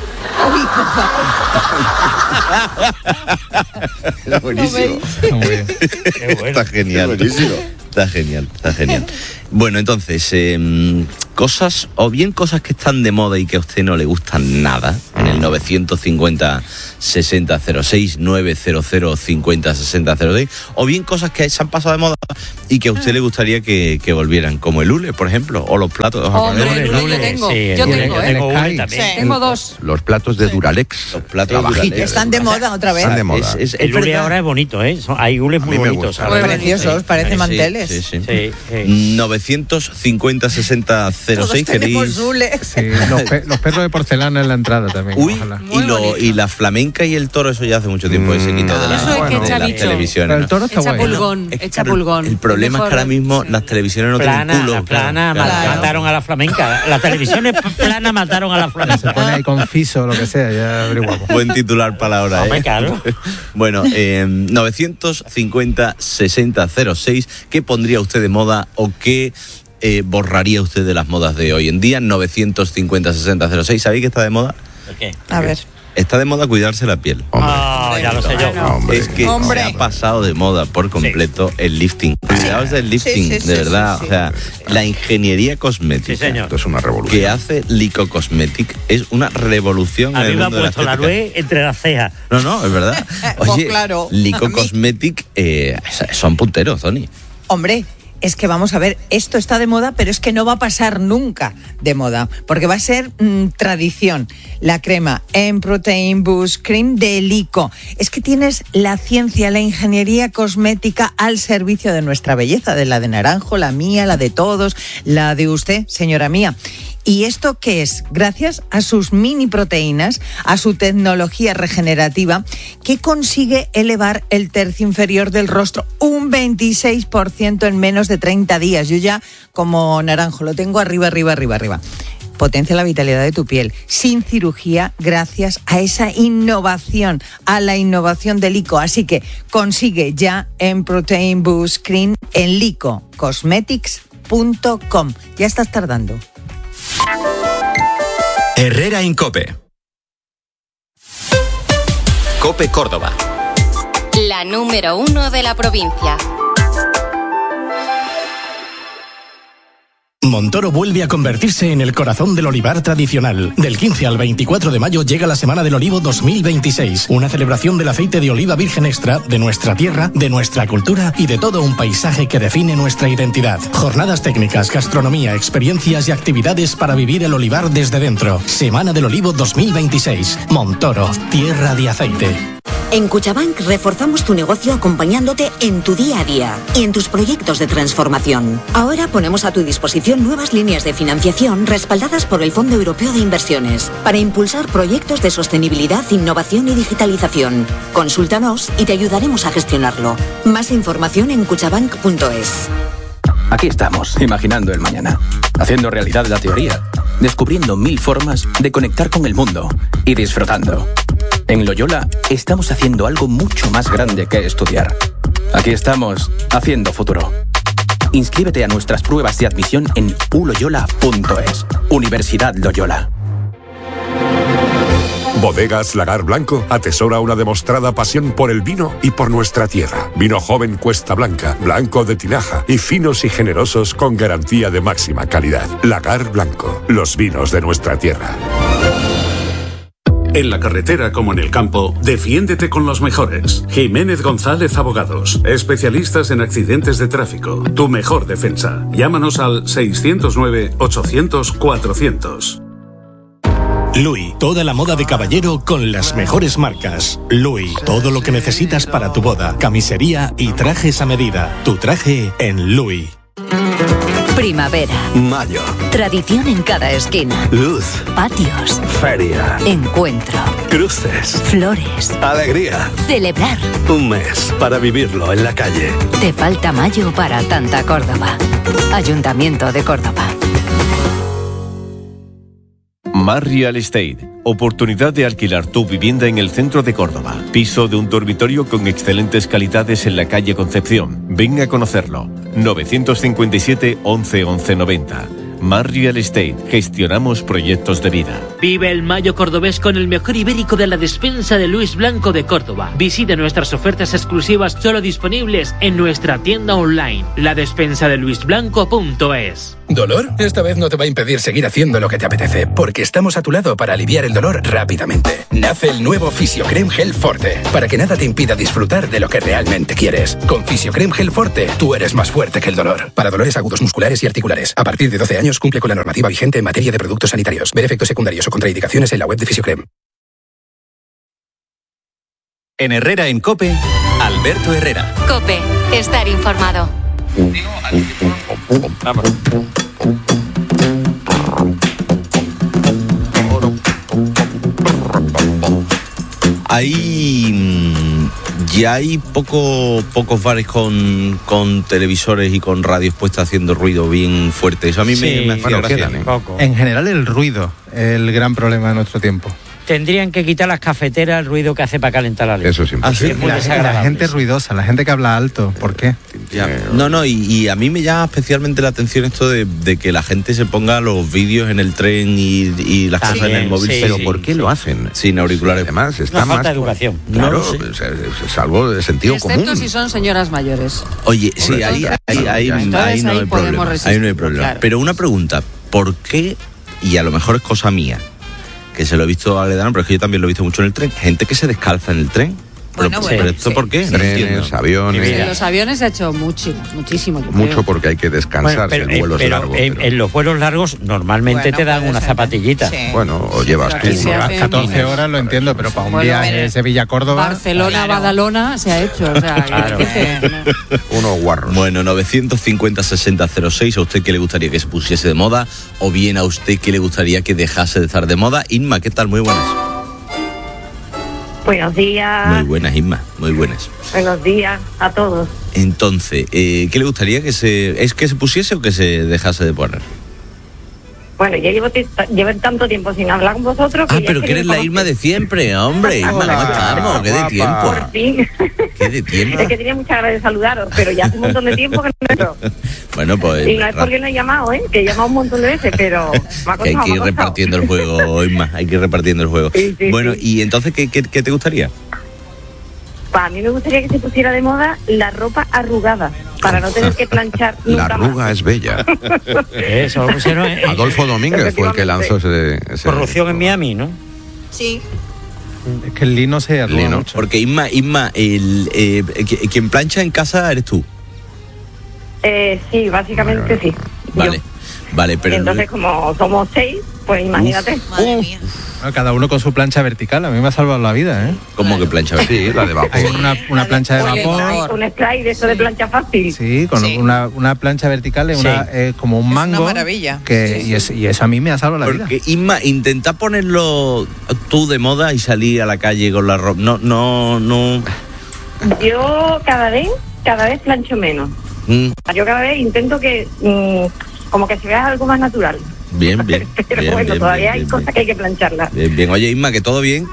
Speaker 17: Es buenísimo.
Speaker 18: Muy bien. Qué bueno.
Speaker 17: Está genial.
Speaker 22: Es buenísimo.
Speaker 17: Está genial, está genial. Bueno, entonces, eh, cosas, o bien cosas que están de moda y que a usted no le gustan nada, en el nueve cincuenta sesenta cero seis, nueve cero cero cincuenta sesenta cero seis, o bien cosas que se han pasado de moda y que a usted le gustaría que, que volvieran, como el hule, por ejemplo, o los platos.
Speaker 20: Hombre,
Speaker 17: japoneses.
Speaker 20: el hule yo tengo,
Speaker 18: Sí, el
Speaker 20: yo
Speaker 18: hule,
Speaker 20: tengo,
Speaker 18: yo
Speaker 20: ¿eh?
Speaker 18: tengo hule
Speaker 21: Sí.
Speaker 18: también.
Speaker 20: Tengo dos.
Speaker 19: Los platos de Duralex.
Speaker 17: Los platos
Speaker 19: la
Speaker 17: de
Speaker 19: vajilla.
Speaker 17: Duralex.
Speaker 2: Están de moda otra vez.
Speaker 19: Están de moda.
Speaker 17: Es, es,
Speaker 18: El
Speaker 17: es
Speaker 18: hule
Speaker 17: verdad.
Speaker 18: ahora es bonito, ¿eh? Son- hay hules
Speaker 19: A
Speaker 18: muy
Speaker 19: mí me
Speaker 18: bonitos.
Speaker 19: gusta.
Speaker 18: ahora.
Speaker 20: Muy
Speaker 2: Preciosos,
Speaker 18: Sí,
Speaker 2: parecen
Speaker 18: sí,
Speaker 2: manteles.
Speaker 17: Sí, sí.
Speaker 18: Sí, sí.
Speaker 17: novecientos cincuenta sesenta cero
Speaker 2: Todos
Speaker 17: seis,
Speaker 2: tenemos
Speaker 17: queréis.
Speaker 2: hule.
Speaker 21: Sí, los, pe- los perros de porcelana en la entrada también.
Speaker 17: Uy,
Speaker 21: ojalá.
Speaker 17: y, lo, y la flamenca y el toro, eso ya hace mucho tiempo que se quitó de, la,
Speaker 20: Eso es que
Speaker 17: de
Speaker 20: echa
Speaker 17: las
Speaker 20: bicho.
Speaker 17: televisiones.
Speaker 21: Pero el
Speaker 17: ¿no?
Speaker 21: toro está
Speaker 20: Echa
Speaker 21: guay. ¿no?
Speaker 20: pulgón,
Speaker 17: Es que,
Speaker 20: echa
Speaker 17: claro,
Speaker 20: pulgón.
Speaker 17: El problema es que ahora mismo las televisiones no
Speaker 18: Plana,
Speaker 17: tienen culo.
Speaker 18: la plana,
Speaker 17: claro,
Speaker 18: ma-
Speaker 17: claro.
Speaker 18: mataron a la flamenca. Las televisiones plana mataron a la
Speaker 21: Se
Speaker 18: flamenca.
Speaker 21: pone ahí con fiso o lo que sea, ya averiguamos.
Speaker 17: Buen titular para la hora,
Speaker 18: Hombre,
Speaker 17: ¿eh?
Speaker 18: claro.
Speaker 17: Bueno, eh, novecientos cincuenta sesenta cero seis, ¿qué pondría usted de moda o qué eh, borraría usted de las modas de hoy en día? novecientos cincuenta sesenta cero seis, ¿sabéis que está de moda?
Speaker 18: ¿Por qué?
Speaker 2: A ver.
Speaker 17: Está de moda cuidarse la piel.
Speaker 18: Ah, ya lo sé yo.
Speaker 19: Hombre.
Speaker 17: Es que
Speaker 2: Hombre.
Speaker 17: se ha pasado de moda por completo el lifting. Cuidaos del lifting,
Speaker 2: Sí, sí,
Speaker 17: de
Speaker 2: sí,
Speaker 17: verdad.
Speaker 2: sí, sí.
Speaker 17: O sea, la ingeniería cosmética
Speaker 18: Sí, señor.
Speaker 19: Esto es una revolución.
Speaker 17: que hace Lico Cosmetic es una revolución
Speaker 18: A
Speaker 17: en
Speaker 18: mí
Speaker 17: el
Speaker 18: me ha
Speaker 17: mundo de la
Speaker 18: puesto la
Speaker 17: estética.
Speaker 18: nuez entre las cejas.
Speaker 17: No, no, es verdad.
Speaker 2: Pues
Speaker 17: Oye,
Speaker 2: claro, a
Speaker 17: Lico
Speaker 2: mí.
Speaker 17: Cosmetic eh, son punteros, Tony.
Speaker 2: Hombre, es que vamos a ver, esto está de moda, pero es que no va a pasar nunca de moda, porque va a ser mm, tradición. La crema M-Protein Boost Cream de Lico. Es que tienes la ciencia, la ingeniería cosmética al servicio de nuestra belleza, de la de Naranjo, la mía, la de todos, la de usted, señora mía. ¿Y esto qué es? Gracias a sus mini proteínas, a su tecnología regenerativa, que consigue elevar el tercio inferior del rostro un veintiséis por ciento en menos de treinta días. Yo ya, como Naranjo, lo tengo arriba, arriba, arriba, arriba. Potencia la vitalidad de tu piel, sin cirugía, gracias a esa innovación, a la innovación de Lico. Así que consigue ya en Protein Boost Cream en lico cosmetics punto com. Ya estás tardando.
Speaker 11: Herrera en COPE. COPE Córdoba.
Speaker 4: La número uno de la provincia.
Speaker 12: Montoro vuelve a convertirse en el corazón del olivar tradicional. Del quince al veinticuatro de mayo llega la Semana del Olivo dos mil veintiséis, una celebración del aceite de oliva virgen extra, de nuestra tierra, de nuestra cultura y de todo un paisaje que define nuestra identidad. Jornadas técnicas, gastronomía, experiencias y actividades para vivir el olivar desde dentro. Semana del Olivo dos mil veintiséis. Montoro, tierra de aceite.
Speaker 13: En Cuchabank reforzamos tu negocio acompañándote en tu día a día y en tus proyectos de transformación. Ahora ponemos a tu disposición nuevas líneas de financiación respaldadas por el Fondo Europeo de Inversiones para impulsar proyectos de sostenibilidad, innovación y digitalización. Consúltanos y te ayudaremos a gestionarlo. Más información en cuchabank punto es.
Speaker 14: Aquí estamos, imaginando el mañana, haciendo realidad la teoría, descubriendo mil formas de conectar con el mundo y disfrutando. En Loyola estamos haciendo algo mucho más grande que estudiar. Aquí estamos, haciendo futuro. Inscríbete a nuestras pruebas de admisión en u loyola punto es. Universidad Loyola.
Speaker 15: Bodegas Lagar Blanco atesora una demostrada pasión por el vino y por nuestra tierra. Vino joven Cuesta Blanca, blanco de tinaja y finos y generosos con garantía de máxima calidad. Lagar Blanco, los vinos de nuestra tierra.
Speaker 27: En la carretera como en el campo, defiéndete con los mejores. Jiménez González Abogados, especialistas en accidentes de tráfico. Tu mejor defensa. Llámanos al seiscientos nueve, ochocientos, cuatrocientos.
Speaker 12: Louis, toda la moda de caballero con las mejores marcas. Louis, todo lo que necesitas para tu boda, camisería y trajes a medida. Tu traje en Louis.
Speaker 28: Primavera.
Speaker 11: Mayo.
Speaker 28: Tradición en cada esquina.
Speaker 11: Luz.
Speaker 28: Patios.
Speaker 11: Feria.
Speaker 28: Encuentro.
Speaker 11: Cruces.
Speaker 28: Flores.
Speaker 11: Alegría.
Speaker 28: Celebrar.
Speaker 11: Un mes para vivirlo en la calle.
Speaker 28: Te falta mayo para tanta Córdoba. Ayuntamiento de Córdoba.
Speaker 29: Mar Real Estate. Oportunidad de alquilar tu vivienda en el centro de Córdoba. Piso de un dormitorio con excelentes calidades en la calle Concepción. Ven a conocerlo. novecientos cincuenta y siete, once, once noventa. Mar Real Estate. Gestionamos proyectos de vida.
Speaker 1: Vive el mayo cordobés con el mejor ibérico de la despensa de Luis Blanco de Córdoba. Visite nuestras ofertas exclusivas solo disponibles en nuestra tienda online, la despensa de luis blanco punto es.
Speaker 3: ¿Dolor? Esta vez no te va a impedir seguir haciendo lo que te apetece, porque estamos a tu lado para aliviar el dolor rápidamente. Nace el nuevo Fisiocrem Gel Forte, para que nada te impida disfrutar de lo que realmente quieres. Con Fisiocrem Gel Forte, tú eres más fuerte que el dolor. Para dolores agudos musculares y articulares, a partir de doce años cumple con la normativa vigente en materia de productos sanitarios. Ver efectos secundarios o contraindicaciones en la web de Fisiocrem.
Speaker 5: En Herrera en COPE, Alberto Herrera.
Speaker 4: COPE, estar informado.
Speaker 17: Hay ya hay poco, pocos bares con, con televisores y con radios puestas haciendo ruido bien fuerte. Eso a mí
Speaker 21: Sí,
Speaker 17: me, me hacía
Speaker 21: bueno,
Speaker 17: gracia.
Speaker 21: quedan, ¿eh? En general el ruido, el gran problema de nuestro tiempo.
Speaker 18: Tendrían que quitar las cafeteras el ruido que hace para calentar la leche.
Speaker 19: Eso sí.
Speaker 21: Así,
Speaker 18: Es muy
Speaker 21: la, la
Speaker 18: desagradable.
Speaker 21: gente ruidosa, la gente que habla alto, ¿por qué?
Speaker 17: Ya. No, no, y, y a mí me llama especialmente la atención esto de, de que la gente se ponga los vídeos en el tren y, y las
Speaker 19: También,
Speaker 17: cosas en el móvil.
Speaker 19: sí, Pero sí, ¿por qué lo hacen?
Speaker 17: Sin auriculares.
Speaker 19: Además, está
Speaker 18: Una falta
Speaker 19: más
Speaker 18: de educación.
Speaker 19: Claro,
Speaker 17: No lo
Speaker 19: es, es- es algo de sentido
Speaker 20: Excepto
Speaker 19: común.
Speaker 20: si son señoras mayores.
Speaker 17: Oye, sí,
Speaker 19: Hombre,
Speaker 17: ahí,
Speaker 19: entonces,
Speaker 17: ahí, ahí,
Speaker 20: entonces
Speaker 17: ahí no
Speaker 20: ahí
Speaker 17: hay
Speaker 20: podemos
Speaker 17: problema.
Speaker 20: resistir,
Speaker 17: Ahí no hay problema.
Speaker 20: claro.
Speaker 17: Pero una pregunta, ¿por qué? Y a lo mejor es cosa mía, que se lo he visto a Aledano, pero es que yo también lo he visto mucho en el tren. Gente que se descalza en el tren. Pero,
Speaker 20: Bueno,
Speaker 17: pero
Speaker 20: bueno,
Speaker 17: ¿esto
Speaker 20: sí.
Speaker 17: por qué? No
Speaker 19: Trenes,
Speaker 17: entiendo.
Speaker 19: aviones.
Speaker 20: En los aviones se ha hecho mucho, muchísimo. yo
Speaker 19: Mucho
Speaker 20: creo.
Speaker 19: porque hay que descansar
Speaker 18: Bueno, pero,
Speaker 19: si el vuelo
Speaker 18: eh,
Speaker 19: es
Speaker 18: pero
Speaker 19: largo.
Speaker 18: en,
Speaker 19: pero-
Speaker 18: en los vuelos largos normalmente
Speaker 20: Bueno,
Speaker 18: te dan
Speaker 20: puede
Speaker 18: una
Speaker 20: ser.
Speaker 18: zapatillita.
Speaker 20: Sí.
Speaker 19: Bueno, o llevas
Speaker 20: Pero
Speaker 19: tú.
Speaker 20: aquí se
Speaker 19: ¿no?
Speaker 20: hace-
Speaker 21: catorce horas lo entiendo, pero para un
Speaker 20: Bueno,
Speaker 21: viaje
Speaker 20: pero-
Speaker 21: Sevilla-Córdoba...
Speaker 20: Barcelona, Badalona se ha hecho. O sea,
Speaker 18: Claro.
Speaker 19: Unos guarros.
Speaker 17: Bueno, novecientos cincuenta sesenta cero seis, ¿a usted qué le gustaría que se pusiese de moda? O bien a usted qué le gustaría que dejase de estar de moda. Inma, ¿qué tal? Muy buenas.
Speaker 6: Buenos días.
Speaker 17: Muy buenas, Inma, muy buenas.
Speaker 6: Buenos días a todos.
Speaker 17: Entonces, eh, ¿qué le gustaría que se... ¿Es que se pusiese o que se dejase de poner?
Speaker 6: Bueno, ya llevo, t- llevo tanto tiempo sin hablar con vosotros.
Speaker 17: Ah,
Speaker 6: ya
Speaker 17: pero
Speaker 6: es
Speaker 17: que eres la
Speaker 6: como-
Speaker 17: Irma de siempre, hombre. Irma, ¿cómo estamos? ¿Qué de tiempo?
Speaker 6: Por fin.
Speaker 17: ¿Qué de tiempo?
Speaker 6: Es que tenía muchas ganas de saludaros, pero ya hace un montón de tiempo que no he hecho.
Speaker 17: Bueno, pues...
Speaker 6: Y no es porque no he llamado, ¿eh? Que he llamado un montón de veces, pero me ha
Speaker 17: que hay
Speaker 6: costado,
Speaker 17: que ir
Speaker 6: me ha costado.
Speaker 17: repartiendo el juego, Inma, hay que ir repartiendo el juego.
Speaker 6: Sí, sí,
Speaker 17: bueno,
Speaker 6: sí.
Speaker 17: y entonces, ¿qué, qué, qué te gustaría?
Speaker 6: Para mí me gustaría que se pusiera de moda la ropa arrugada, para no tener que planchar
Speaker 19: La
Speaker 6: nunca más.
Speaker 19: arruga es bella.
Speaker 18: Eso lo pusieron en-
Speaker 19: Adolfo Domínguez fue el que lanzó ese... ese-
Speaker 18: Corrupción en Miami, ¿no?
Speaker 6: Sí.
Speaker 21: Es que el lino se arruga
Speaker 17: Lino,
Speaker 21: mucho.
Speaker 17: porque Inma, Inma el, eh, qui- quien plancha en casa eres tú.
Speaker 6: Eh, sí, básicamente sí.
Speaker 17: Vale, vale, pero...
Speaker 6: Entonces, como somos seis, pues imagínate.
Speaker 21: Bueno, cada uno con su plancha vertical, a mí me ha salvado la vida, ¿eh?
Speaker 17: ¿Cómo que plancha
Speaker 19: vertical? Sí, la de vapor.
Speaker 21: Hay una, una plancha de
Speaker 6: Un
Speaker 21: vapor.
Speaker 6: spray- Un spray de eso de plancha fácil.
Speaker 21: Sí, con Una, una plancha vertical es
Speaker 6: Sí.
Speaker 21: una, eh, como un mango.
Speaker 2: maravilla.
Speaker 21: Que, y, es- y eso a mí me ha salvado la vida.
Speaker 17: Porque Inma, intenta ponerlo tú de moda y salir a la calle con la ropa. No, no, no.
Speaker 6: Yo cada vez, cada vez plancho menos.
Speaker 17: Mm,
Speaker 6: Yo cada vez intento que, mm, como que se vea algo más natural.
Speaker 17: bien, bien.
Speaker 6: Pero
Speaker 17: bien,
Speaker 6: bueno,
Speaker 17: bien,
Speaker 6: todavía
Speaker 17: bien,
Speaker 6: hay
Speaker 17: bien,
Speaker 6: cosas que hay que plancharlas.
Speaker 17: bien, bien. Oye, Inma, que todo bien.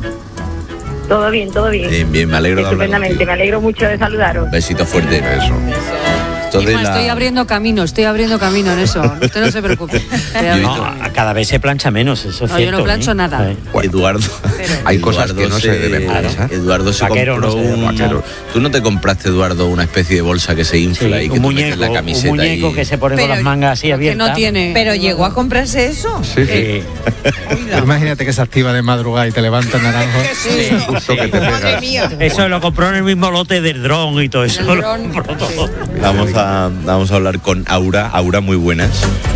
Speaker 6: Todo bien, todo bien.
Speaker 17: Bien, bien, me alegro de hablar
Speaker 6: Estupendamente,
Speaker 17: contigo.
Speaker 6: me alegro mucho de saludaros.
Speaker 17: Besito fuerte. Eso. Entonces,
Speaker 20: Irma, estoy
Speaker 17: la...
Speaker 20: abriendo camino, estoy abriendo camino en eso. Usted no se preocupe.
Speaker 18: No, a- cada vez se plancha menos, eso es
Speaker 20: No, yo no
Speaker 18: cierto,
Speaker 20: plancho
Speaker 18: ¿eh?
Speaker 20: nada.
Speaker 18: Sí.
Speaker 17: Eduardo.
Speaker 19: Hay cosas que
Speaker 17: Eduardo
Speaker 19: no se deben planchar.
Speaker 17: Eduardo se
Speaker 18: Vaquero,
Speaker 17: compró
Speaker 18: no se debe
Speaker 17: un.
Speaker 18: planchar.
Speaker 17: Tú no te compraste, Eduardo, una especie de bolsa que se infla
Speaker 18: Sí,
Speaker 17: y que
Speaker 18: un
Speaker 17: tú metes
Speaker 18: muñeco,
Speaker 17: la
Speaker 18: un
Speaker 17: camiseta
Speaker 18: muñeco
Speaker 17: y...
Speaker 18: que se pone con
Speaker 2: Pero-
Speaker 18: las mangas así
Speaker 20: Que
Speaker 18: abiertas.
Speaker 20: no tiene.
Speaker 2: Pero llegó a comprarse eso.
Speaker 19: Sí, sí.
Speaker 21: Imagínate que se activa de madrugada y te levanta naranjo.
Speaker 2: Sí.
Speaker 19: Justo que te
Speaker 2: Madre
Speaker 19: pegas.
Speaker 2: mía.
Speaker 18: Eso lo compró en el mismo lote del dron y todo eso.
Speaker 20: El
Speaker 18: lo
Speaker 20: dron,
Speaker 18: compró todo.
Speaker 17: Vamos a, vamos a hablar con Aura. Aura, muy buenas.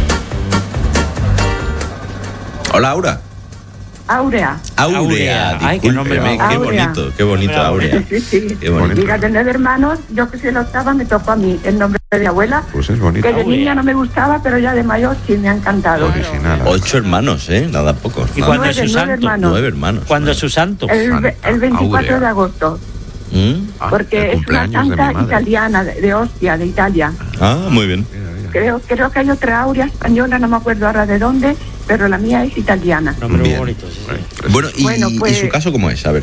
Speaker 17: Hola, Aura.
Speaker 6: Áurea.
Speaker 17: Aurea,
Speaker 18: Aurea. Ay, qué nombre
Speaker 17: discúlpeme,
Speaker 6: más.
Speaker 17: qué
Speaker 6: Aurea.
Speaker 17: bonito, qué bonito, Aurea.
Speaker 6: Sí, sí.
Speaker 17: Qué bonito.
Speaker 6: Mira, tener hermanos, yo que soy la octava, me tocó a mí el nombre de mi abuela,
Speaker 19: Pues es bonito.
Speaker 6: que de niña no me gustaba, pero ya de mayor sí me ha encantado.
Speaker 19: Original.
Speaker 17: Ocho hermanos, ¿eh? Nada poco.
Speaker 18: ¿Y
Speaker 17: Nada.
Speaker 18: cuándo es
Speaker 6: Nueve,
Speaker 18: su
Speaker 6: nueve
Speaker 18: santo?
Speaker 6: hermanos.
Speaker 17: Nueve hermanos.
Speaker 18: ¿Cuándo es su santo?
Speaker 6: El, ve- el veinticuatro
Speaker 19: Áurea.
Speaker 6: de agosto,
Speaker 17: ¿Mm?
Speaker 19: Ah,
Speaker 6: porque
Speaker 19: el
Speaker 6: es una
Speaker 19: cumpleaños de mi
Speaker 6: santa
Speaker 19: madre.
Speaker 6: italiana, de, de Ostia, de Italia.
Speaker 17: Ah, muy bien.
Speaker 6: Creo, creo que hay otra Aurea española, no me acuerdo ahora de dónde, pero la mía es italiana.
Speaker 18: Nombre muy
Speaker 17: Bien.
Speaker 18: bonito, sí, sí.
Speaker 17: Bueno, ¿y,
Speaker 6: Bueno, pues-
Speaker 17: ¿y su caso cómo es? A ver.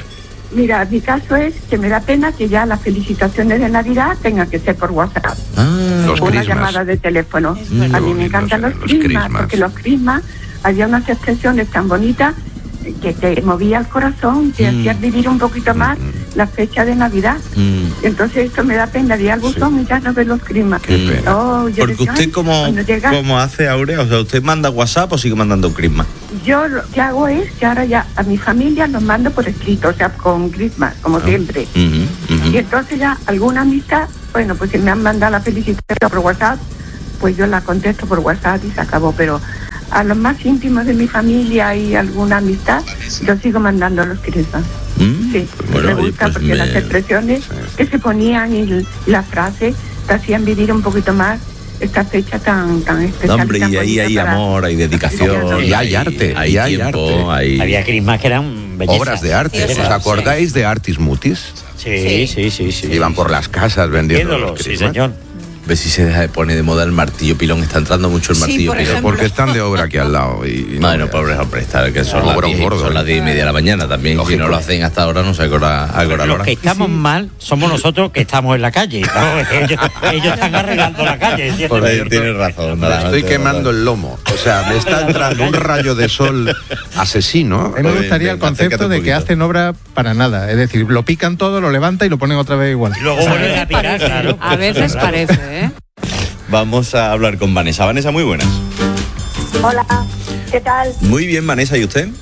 Speaker 7: Mira, mi caso es que me da pena que ya las felicitaciones de Navidad tengan que ser por WhatsApp.
Speaker 19: Ah, los
Speaker 7: una
Speaker 19: crismas.
Speaker 7: llamada de teléfono.
Speaker 19: Mm,
Speaker 7: a mí me
Speaker 19: bonitos,
Speaker 7: encantan los
Speaker 19: los
Speaker 7: crismas,
Speaker 19: crismas.
Speaker 7: porque los crismas había unas expresiones tan bonitas que te movía el corazón, te
Speaker 17: Mm.
Speaker 7: hacías vivir un poquito más la fecha de Navidad.
Speaker 17: Mm.
Speaker 7: Entonces esto me da pena, di al buzón y ya no ves los crismas. Oh, yo
Speaker 17: Porque
Speaker 7: decía,
Speaker 17: usted,
Speaker 7: ay,
Speaker 17: como,
Speaker 7: cuando llega-
Speaker 17: como hace Aurea, o sea, ¿usted manda WhatsApp o sigue mandando un crisma?
Speaker 7: Yo lo que hago es que ahora ya a mi familia los mando por escrito, o sea, con crismas, como siempre.
Speaker 17: Ujú, ujú.
Speaker 7: Y entonces ya alguna amistad, bueno, pues si me han mandado la felicitación por WhatsApp, pues yo la contesto por WhatsApp y se acabó. Pero a los más íntimos de mi familia y alguna amistad, yo sigo mandando los crismas.
Speaker 17: Mm,
Speaker 7: Sí,
Speaker 17: bueno,
Speaker 7: me
Speaker 17: oye,
Speaker 7: gusta
Speaker 17: pues
Speaker 7: porque
Speaker 17: me-
Speaker 7: las expresiones que se ponían y l- las frases te hacían vivir un poquito más esta fecha tan tan especial.
Speaker 17: No, hombre,
Speaker 7: tan
Speaker 17: y ahí
Speaker 7: bonita
Speaker 17: hay
Speaker 7: para-
Speaker 17: amor, hay dedicación,
Speaker 19: Y hay arte,
Speaker 17: hay
Speaker 19: y hay
Speaker 17: tiempo,
Speaker 19: arte.
Speaker 17: hay...
Speaker 18: Había crismas que eran bellezas.
Speaker 19: Obras de arte.
Speaker 18: Sí,
Speaker 19: ¿Os
Speaker 18: sí.
Speaker 19: acordáis de Artis Mutis?
Speaker 18: Sí, sí, sí, sí.
Speaker 19: Iban por las casas vendiendo
Speaker 18: Vendiéndolo,
Speaker 19: los
Speaker 18: sí,
Speaker 19: crismas.
Speaker 18: señor.
Speaker 17: Ve si se deja de poner de moda el martillo pilón. Está entrando mucho el
Speaker 19: Sí,
Speaker 17: martillo
Speaker 19: por
Speaker 17: pilón.
Speaker 19: ejemplo. Porque están de obra aquí al lado. Y, y no
Speaker 17: bueno,
Speaker 19: veas.
Speaker 17: pobres hombres, está, que son, las
Speaker 19: Obrón
Speaker 17: diez,
Speaker 19: gordo,
Speaker 17: son
Speaker 19: ¿eh?
Speaker 17: las diez y media de la mañana también. Si no lo hacen hasta ahora, no sé a qué hora, a qué hora lo
Speaker 18: Los
Speaker 17: harán.
Speaker 18: que estamos mal somos nosotros que estamos en la calle. ¿no? ellos, ellos están arreglando la calle. ¿cierto?
Speaker 17: Por ahí tienes razón.
Speaker 19: Me estoy quemando el lomo. O sea, me está entrando un rayo de sol asesino.
Speaker 21: A mí me gustaría el concepto de que hacen obra para nada. Es decir, lo pican todo, lo levantan y lo ponen otra vez igual.
Speaker 18: Luego vuelven a picar, claro.
Speaker 20: A veces parece, ¿eh?
Speaker 17: Vamos a hablar con Vanessa. Vanessa, muy buenas.
Speaker 8: Hola, ¿qué tal?
Speaker 17: Muy bien, Vanessa, ¿y usted?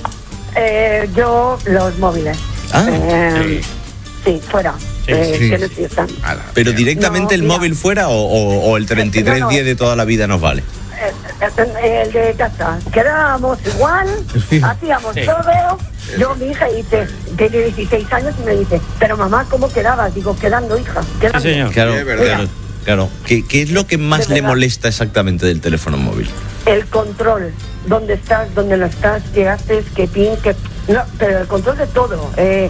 Speaker 8: Eh, yo los móviles.
Speaker 17: Ah,
Speaker 8: Eh, sí, fuera.
Speaker 17: Sí,
Speaker 8: Eh,
Speaker 17: sí.
Speaker 8: que no existan.
Speaker 17: ¿Pero directamente
Speaker 8: No,
Speaker 17: el
Speaker 8: mira.
Speaker 17: móvil fuera o, o- o el treinta y tres
Speaker 8: No, no.
Speaker 17: diez de toda la vida nos vale?
Speaker 8: Eh, eh, el de casa. Quedábamos igual, hacíamos
Speaker 17: Sí.
Speaker 8: todo. Yo, mi hija, dice, tiene dieciséis años y me dice, pero mamá, ¿cómo quedabas? Digo, quedando, hija, quedando.
Speaker 17: Claro,
Speaker 8: Mira,
Speaker 17: claro, claro. ¿Qué, qué es lo que más
Speaker 8: De
Speaker 17: le
Speaker 8: verdad.
Speaker 17: molesta exactamente del teléfono móvil?
Speaker 8: El control, dónde estás, dónde no estás, qué haces, qué pin, qué... No, pero el control de todo. Eh,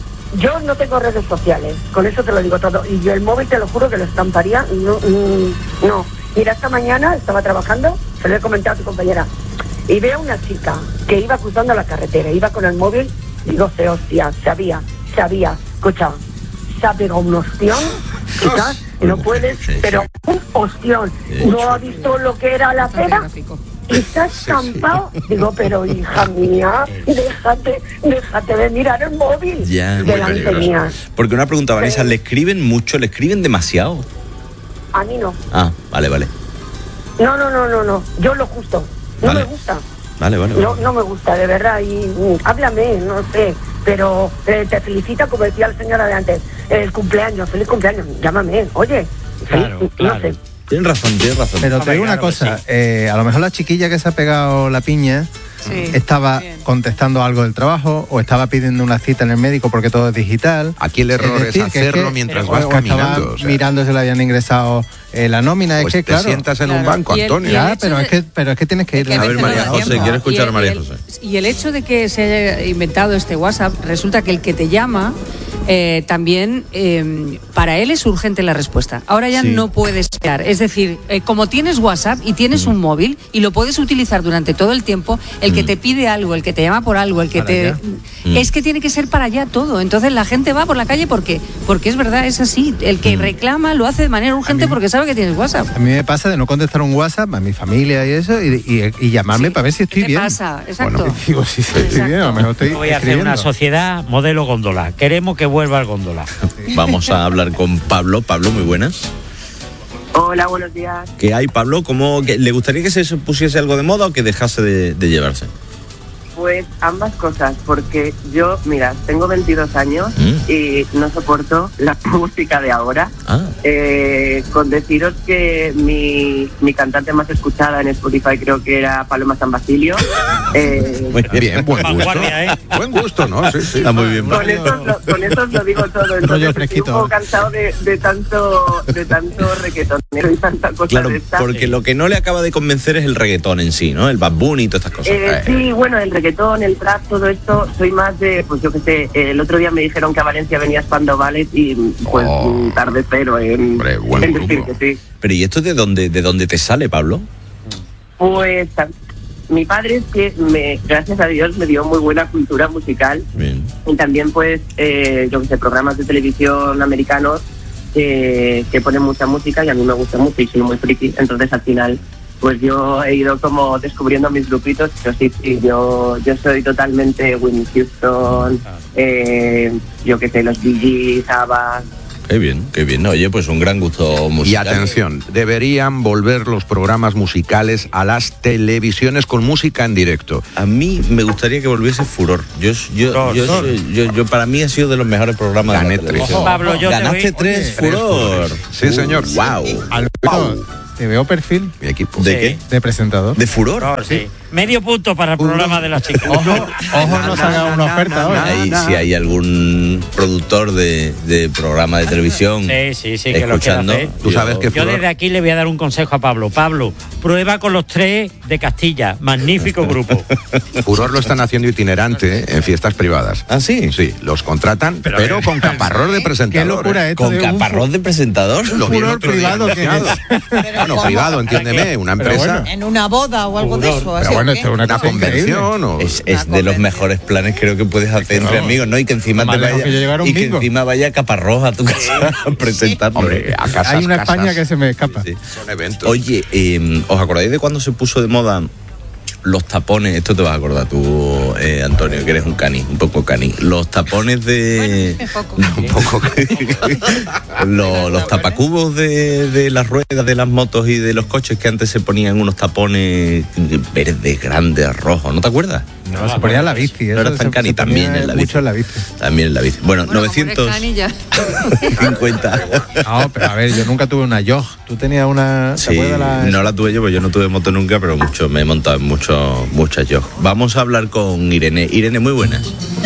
Speaker 8: yo no tengo redes sociales, con eso te lo digo todo. Y yo el móvil, te lo juro que lo estamparía. No, mm, no. Mira, esta mañana estaba trabajando, se lo he comentado a tu compañera, y veo a una chica que iba cruzando la carretera, iba con el móvil, digo, se hostia, sabía, sabía, escucha, se ha pegado un ostión, quizás, no puedes, pero un ostión. ¿No ha visto lo que era la pera? Y se ha estampado. Digo, pero hija mía, déjate, déjate de mirar el móvil
Speaker 17: Ya, muy
Speaker 8: delante mía.
Speaker 17: peligroso. Porque una pregunta, Vanessa, ¿le escriben mucho? ¿Le escriben demasiado?
Speaker 8: A mí no.
Speaker 17: Ah, vale, vale.
Speaker 8: No, no, no, no, no. Yo lo justo. No
Speaker 17: Vale.
Speaker 8: me gusta.
Speaker 17: Vale, vale.
Speaker 8: No,
Speaker 17: vale.
Speaker 8: no me gusta, de verdad. Y mm, háblame, no sé. Pero eh, te felicita, como decía el señor de antes, el cumpleaños, feliz cumpleaños. Llámame, oye. feliz- No sé.
Speaker 17: Tienes razón, tienes razón.
Speaker 21: Pero te digo una cosa, eh, a lo mejor la chiquilla que se ha pegado la piña
Speaker 8: Sí,
Speaker 21: estaba contestando algo del trabajo o estaba pidiendo una cita en el médico porque todo es digital.
Speaker 19: Aquí el error es
Speaker 21: decir, que
Speaker 19: hacerlo mientras
Speaker 21: o-
Speaker 19: vas
Speaker 21: o estaba
Speaker 19: caminando, o sea.
Speaker 21: mirando si le habían ingresado eh, la nómina.
Speaker 19: Pues
Speaker 21: es que,
Speaker 19: te
Speaker 21: claro,
Speaker 19: sientas en un Claro. banco,
Speaker 20: Y el-
Speaker 19: Antonio.
Speaker 20: y el
Speaker 21: Ya,
Speaker 20: hecho
Speaker 21: pero,
Speaker 20: de-
Speaker 21: es que, pero es que tienes que ir.
Speaker 20: que a
Speaker 21: de-
Speaker 20: veces no da tiempo. Y el- y el- Y el hecho de que se haya inventado este WhatsApp, resulta que el que te llama eh, también eh, para él es urgente la respuesta. Ahora ya
Speaker 9: Sí.
Speaker 20: no puedes esperar. Es decir, eh, como tienes WhatsApp y tienes un móvil y lo puedes utilizar durante todo el tiempo, el que te pide algo, el que te llama por algo, el que
Speaker 21: Para
Speaker 20: te...
Speaker 21: allá.
Speaker 20: Es que tiene que ser para allá todo. Entonces la gente va por la calle porque porque es verdad, es así. El que reclama lo hace de manera urgente porque sabe que tienes WhatsApp.
Speaker 21: A mí me pasa de no contestar un WhatsApp a mi familia y eso y, y- y llamarme para ver si estoy
Speaker 20: te
Speaker 21: bien.
Speaker 20: pasa? Exacto.
Speaker 21: Bueno, digo, si estoy bien, a lo mejor estoy
Speaker 18: Voy a hacer
Speaker 21: escribiendo.
Speaker 18: una sociedad modelo góndola. Queremos que vuelva el góndola.
Speaker 17: Vamos a hablar con Pablo. Pablo, muy buenas.
Speaker 8: Hola, buenos días.
Speaker 17: ¿Qué hay, Pablo? ¿Cómo, que, ¿Le gustaría que se pusiese algo de moda o que dejase de, de llevarse?
Speaker 8: Pues ambas cosas, porque yo, mira, tengo veintidós años y no soporto la música de ahora.
Speaker 17: Ah.
Speaker 8: Eh, con deciros que mi, mi cantante más escuchada en Spotify creo que era Paloma San Basilio. Eh,
Speaker 19: Muy bien, buen gusto. Buen gusto, ¿no? Sí, sí.
Speaker 17: Está muy bien.
Speaker 8: con, eso, os lo- con eso os lo digo todo.
Speaker 21: Rollo
Speaker 8: Entonces estoy
Speaker 21: fresquito.
Speaker 8: un poco cansado de, de tanto de tanto reggaetonero y tanta cosa
Speaker 17: Claro,
Speaker 8: de esta.
Speaker 17: porque lo que no le acaba de convencer es el reggaetón en sí, ¿no? El Bad Bunny y todas estas cosas.
Speaker 8: Eh, sí, bueno, el reggaetón, el trap, todo esto, soy más de, pues yo qué sé, eh, el otro día me dijeron que a Valencia venía Spandau Ballet y pues
Speaker 17: Oh.
Speaker 8: tarde cero en, en decir que sí.
Speaker 17: Pero ¿y esto de dónde, de dónde te sale, Pablo?
Speaker 8: Pues, ta-
Speaker 6: mi padre es que, me, gracias a Dios, me dio muy buena cultura musical.
Speaker 17: Bien.
Speaker 6: Y también, pues, eh, yo que sé, programas de televisión americanos que, que ponen mucha música y a mí me gusta mucho y soy muy friki. Entonces, al final, pues yo he ido como descubriendo mis grupitos. Pero sí, sí, yo, yo soy totalmente Whitney Houston, eh, yo que sé, los Bee Gees, ABBA.
Speaker 17: Qué bien, qué bien. Oye, pues un gran gusto musical.
Speaker 19: Y atención, deberían volver los programas musicales a las televisiones con música en directo.
Speaker 17: A mí me gustaría que volviese Furor. Yo, yo,
Speaker 19: Furor,
Speaker 17: yo,
Speaker 19: Furor.
Speaker 17: soy- yo, yo para mí ha sido de los mejores programas
Speaker 19: Gané
Speaker 17: de la
Speaker 19: tres.
Speaker 17: televisión.
Speaker 19: Ojo, Pablo, yo te
Speaker 17: Ganaste
Speaker 19: voy-
Speaker 17: tres
Speaker 19: Oye,
Speaker 17: Furor.
Speaker 19: tres Furor. Sí, señor.
Speaker 17: Wow.
Speaker 21: Alberto, ¿te veo perfil?
Speaker 19: Mi equipo.
Speaker 17: ¿De
Speaker 18: Sí.
Speaker 17: qué?
Speaker 21: De presentador.
Speaker 17: ¿De Furor?
Speaker 18: Sí. Medio punto para el programa de las chicas.
Speaker 21: Ojo, ojo, no salga una oferta ahora.
Speaker 17: Ahí, si hay algún productor de, de programa de televisión
Speaker 18: Sí, sí, sí, que lo
Speaker 17: escuchando,
Speaker 18: quiera hacer.
Speaker 17: tú sabes que
Speaker 18: Yo desde aquí le voy a dar un consejo a Pablo. Pablo, prueba con los tres de Castilla. Magnífico grupo.
Speaker 19: Furor lo están haciendo itinerante, ¿eh? En fiestas privadas.
Speaker 17: ¿Ah, sí?
Speaker 19: Sí, los contratan, pero,
Speaker 17: Pero,
Speaker 19: con caparrós de presentador.
Speaker 21: Qué locura
Speaker 19: ¿eh?
Speaker 21: esto
Speaker 17: con
Speaker 21: de un
Speaker 17: caparrós de presentador.
Speaker 19: Lo vi el
Speaker 21: furor
Speaker 19: otro día
Speaker 21: privado que
Speaker 19: anunciado. Bueno,
Speaker 2: ¿cómo?
Speaker 19: privado, entiéndeme, una
Speaker 21: Pero
Speaker 19: empresa.
Speaker 21: bueno.
Speaker 2: En una boda o algo de eso. ¿así
Speaker 21: Pero bueno,
Speaker 2: o qué?
Speaker 21: esto es una
Speaker 19: Una
Speaker 21: cosa increíble.
Speaker 19: convención o...
Speaker 17: Es, es de los mejores planes creo que puedes hacer entre
Speaker 21: Claro.
Speaker 17: amigos, ¿no? Y que encima
Speaker 21: Más
Speaker 17: te
Speaker 21: lejos
Speaker 17: vaya
Speaker 21: que yo llegar a un
Speaker 17: y que
Speaker 21: bingo.
Speaker 17: encima vaya Caparrós a tu casa a presentarlo.
Speaker 19: Hombre, a casas,
Speaker 21: Hay una
Speaker 19: casas.
Speaker 21: España que se me escapa.
Speaker 17: Sí.
Speaker 19: Son eventos.
Speaker 17: Oye, eh, ¿os acordáis de cuando se puso de moda los tapones? Esto te vas a acordar tú, eh, Antonio, que eres un cani, un poco cani. Los tapones de... un poco. los, los tapacubos de, de las ruedas de las motos y de los coches que antes se ponían unos tapones verdes, grandes, rojos. ¿No te acuerdas?
Speaker 21: No, se ponía en la bici.
Speaker 17: No
Speaker 21: eso
Speaker 17: eras tan
Speaker 21: se-
Speaker 17: cani,
Speaker 21: se ponía
Speaker 17: también en la bici.
Speaker 21: mucho en la bici.
Speaker 17: También en la bici. Bueno,
Speaker 20: Bueno,
Speaker 17: novecientos cincuenta.
Speaker 21: No, pero a ver, yo nunca tuve una Yog. Tú tenías una... ¿te
Speaker 17: Sí,
Speaker 21: acuerdas la-
Speaker 17: no la tuve yo, porque yo no tuve moto nunca, pero mucho, me he montado en mucho, muchas yo. Vamos a hablar con Irene. Irene, muy buenas.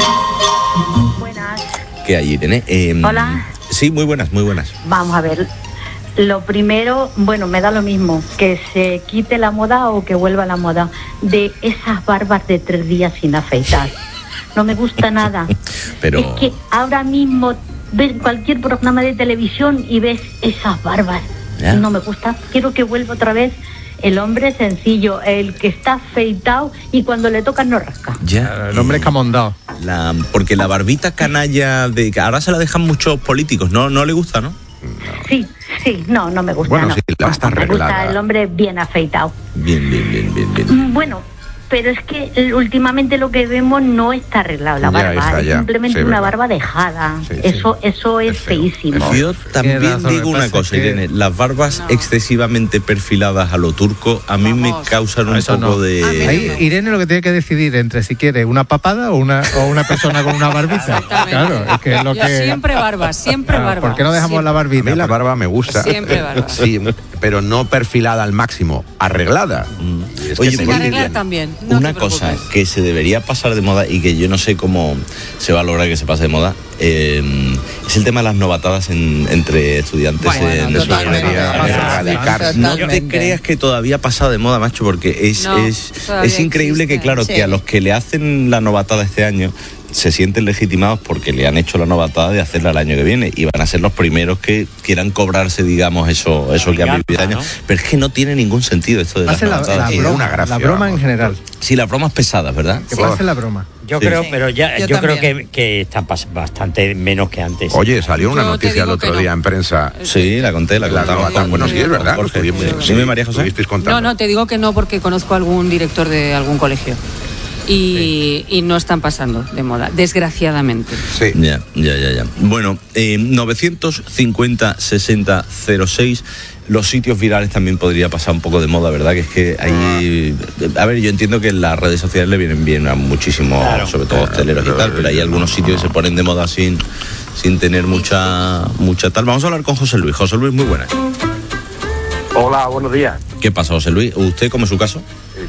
Speaker 9: Buenas.
Speaker 17: ¿Qué hay, Irene? Eh,
Speaker 9: Hola.
Speaker 17: Sí, muy buenas, muy buenas.
Speaker 9: Vamos a ver. Lo primero, bueno, me da lo mismo, que se quite la moda o que vuelva la moda de esas barbas de tres días sin afeitar. No me gusta nada.
Speaker 17: Pero...
Speaker 9: Es que ahora mismo ves cualquier programa de televisión y ves esas barbas.
Speaker 17: Ya.
Speaker 9: No me gusta. Quiero que vuelva otra vez el hombre sencillo, el que está afeitado y cuando le toca no rasca.
Speaker 17: Ya.
Speaker 21: El hombre escamondado.
Speaker 17: La, porque la barbita canalla de que ahora se la dejan muchos políticos, ¿no? No le gusta, ¿no?
Speaker 9: Sí, sí, no, no me gusta.
Speaker 19: Bueno,
Speaker 9: no.
Speaker 19: sí, la está
Speaker 9: Me gusta
Speaker 19: arreglada.
Speaker 9: el hombre bien afeitado.
Speaker 17: Bien, bien, bien, bien, bien.
Speaker 9: Mm, Bueno, pero es que eh, últimamente lo que vemos no está arreglado la
Speaker 19: Ya,
Speaker 9: barba,
Speaker 19: hija,
Speaker 9: es
Speaker 19: ya.
Speaker 9: simplemente
Speaker 19: Sí,
Speaker 9: una
Speaker 19: verdad.
Speaker 9: barba dejada.
Speaker 19: Sí, sí.
Speaker 9: eso eso es, feísimo.
Speaker 17: Yo también
Speaker 21: razón,
Speaker 17: digo
Speaker 21: me
Speaker 17: una
Speaker 21: pasa
Speaker 17: cosa,
Speaker 21: que-
Speaker 17: Irene. Las barbas excesivamente perfiladas a lo turco a mí me causan un
Speaker 21: Eso
Speaker 17: poco
Speaker 21: no.
Speaker 17: de...
Speaker 21: Ahí Irene lo que tiene que decidir entre si quiere una papada o una, o una persona con una barbita. Claro, es que es lo
Speaker 20: Yo
Speaker 21: que...
Speaker 20: siempre barba, siempre
Speaker 21: Ah,
Speaker 20: barba.
Speaker 21: ¿por qué no dejamos
Speaker 20: Siempre.
Speaker 21: la
Speaker 19: A
Speaker 21: barbita?
Speaker 19: mí la barba me gusta.
Speaker 20: Siempre barba.
Speaker 19: Sí, pero no perfilada al máximo, arreglada. Y es que
Speaker 17: Oye,
Speaker 19: se
Speaker 20: Sin
Speaker 17: pues,
Speaker 19: ve
Speaker 20: arreglar
Speaker 19: bien.
Speaker 20: también. No
Speaker 17: una
Speaker 20: te
Speaker 17: cosa
Speaker 20: preocupes.
Speaker 17: que se debería pasar de moda y que yo no sé cómo se va a lograr que se pase de moda eh, es el tema de las novatadas en- entre estudiantes
Speaker 20: Bueno,
Speaker 17: en
Speaker 20: totalmente.
Speaker 17: en- en-
Speaker 19: Radical.
Speaker 17: No te
Speaker 2: Totalmente.
Speaker 17: creas que todavía ha pasado de moda, macho, porque es,
Speaker 20: No,
Speaker 17: es,
Speaker 20: todavía
Speaker 17: es increíble
Speaker 20: existe.
Speaker 17: que, claro,
Speaker 2: Sí.
Speaker 17: que a los que le hacen la novatada este año se sienten legitimados porque le han hecho la novatada de hacerla el año que viene y van a ser los primeros que quieran cobrarse, digamos, eso, eso que han vivido este año.
Speaker 18: ¿no?
Speaker 17: Pero es que no tiene ningún sentido esto de las
Speaker 21: Pase la,
Speaker 17: novatadas.
Speaker 21: la
Speaker 19: Sí,
Speaker 21: broma,
Speaker 19: una gracia,
Speaker 21: la broma en
Speaker 19: vamos.
Speaker 21: general.
Speaker 17: Sí, las bromas pesadas, ¿verdad?
Speaker 21: Que pase la broma.
Speaker 18: Yo
Speaker 17: Sí.
Speaker 18: creo,
Speaker 2: Sí.
Speaker 18: pero ya,
Speaker 2: Yo
Speaker 18: yo, creo
Speaker 2: también.
Speaker 18: que, que está pas- bastante menos que antes.
Speaker 19: Oye, salió una
Speaker 20: Yo te
Speaker 19: noticia el
Speaker 20: digo
Speaker 19: otro
Speaker 20: que no.
Speaker 19: día en prensa.
Speaker 17: Sí, la conté, la
Speaker 19: La
Speaker 17: contaba.
Speaker 19: novata- bueno, sí, es verdad. lo
Speaker 17: Jorge,
Speaker 19: estuvimos-
Speaker 17: dime, María José.
Speaker 19: estuvisteis contando.
Speaker 20: No, no, te digo que no porque conozco a algún director de algún colegio. Y, y no están pasando de moda, desgraciadamente.
Speaker 19: Sí.
Speaker 17: Ya, ya, ya, ya. Bueno, eh, novecientos cincuenta sesenta cero seis. Los sitios virales también podría pasar un poco de moda, ¿verdad? Que es que ahí... A ver, yo entiendo que las redes sociales le vienen bien a muchísimos,
Speaker 18: Claro.
Speaker 17: sobre todo hosteleros y tal, pero hay algunos sitios que se ponen de moda sin, sin tener mucha, mucha tal. Vamos a hablar con José Luis. José Luis, muy buenas.
Speaker 10: Hola, buenos días.
Speaker 17: ¿Qué pasa, José Luis? ¿Usted cómo es su caso?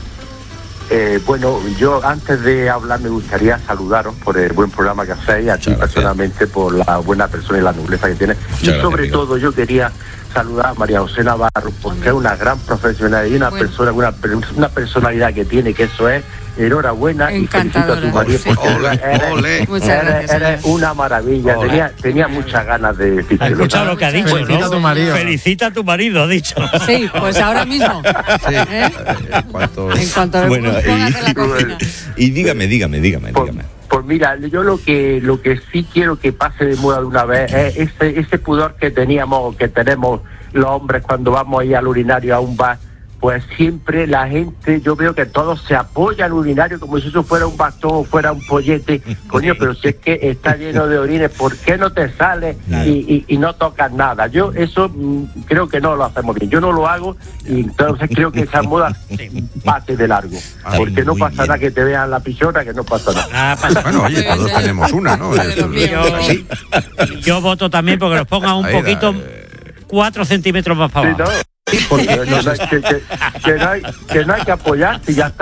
Speaker 10: Eh, bueno, yo antes de hablar me gustaría saludaros por el buen programa que hacéis, a ti personalmente por la buena persona y la nobleza que tienes. Y
Speaker 17: gracias,
Speaker 10: sobre
Speaker 17: amigo.
Speaker 10: todo yo quería saludar a María José Navarro, porque es una gran profesional y una
Speaker 20: Bueno.
Speaker 10: persona, una, una personalidad que tiene, que eso es enhorabuena, y felicito a tu
Speaker 20: Encantadora,
Speaker 10: marido
Speaker 20: sí.
Speaker 10: porque
Speaker 19: Ole,
Speaker 10: eres,
Speaker 19: ole.
Speaker 20: Muchas
Speaker 10: eres-
Speaker 20: gracias,
Speaker 10: eres
Speaker 20: señor.
Speaker 10: una maravilla.
Speaker 19: Ole.
Speaker 10: Tenía, tenía muchas ganas de decirte.
Speaker 18: ¿Has escuchado lo que ha dicho,
Speaker 21: Felicita
Speaker 18: no?
Speaker 21: a tu marido.
Speaker 18: Felicita a tu marido, ha dicho.
Speaker 20: Sí, pues ahora mismo.
Speaker 19: Sí.
Speaker 20: ¿Eh?
Speaker 19: En cuanto-
Speaker 20: En cuanto
Speaker 17: Bueno,
Speaker 20: póngase en la cocina.
Speaker 17: y, y dígame, dígame, dígame, dígame.
Speaker 10: Pues mira, yo lo que lo que sí quiero que pase de moda de una vez es ese, ese pudor que teníamos, que tenemos los hombres cuando vamos ahí al urinario a un bar. Pues siempre la gente, yo veo que todos se apoyan al urinario como si eso fuera un bastón o fuera un pollete. Coño, pero si es que está lleno de orines, ¿por qué no te sales y, y, y no tocas nada? Yo eso mm, creo que no lo hacemos bien. Yo no lo hago y entonces creo que esa moda pase de largo. Porque no pasa nada que te vean la pichona, que no pasa nada.
Speaker 18: Ah, pasa-
Speaker 19: Bueno, oye, todos tenemos una, ¿no?
Speaker 20: De los míos.
Speaker 18: yo,
Speaker 19: Sí.
Speaker 18: yo voto también porque los pongan un
Speaker 19: Ahí da,
Speaker 18: poquito,
Speaker 19: eh.
Speaker 18: cuatro centímetros más para
Speaker 10: Sí,
Speaker 18: abajo.
Speaker 10: ¿no? Porque no, no, que, que- que no hay, que no hay que apoyarse y ya está.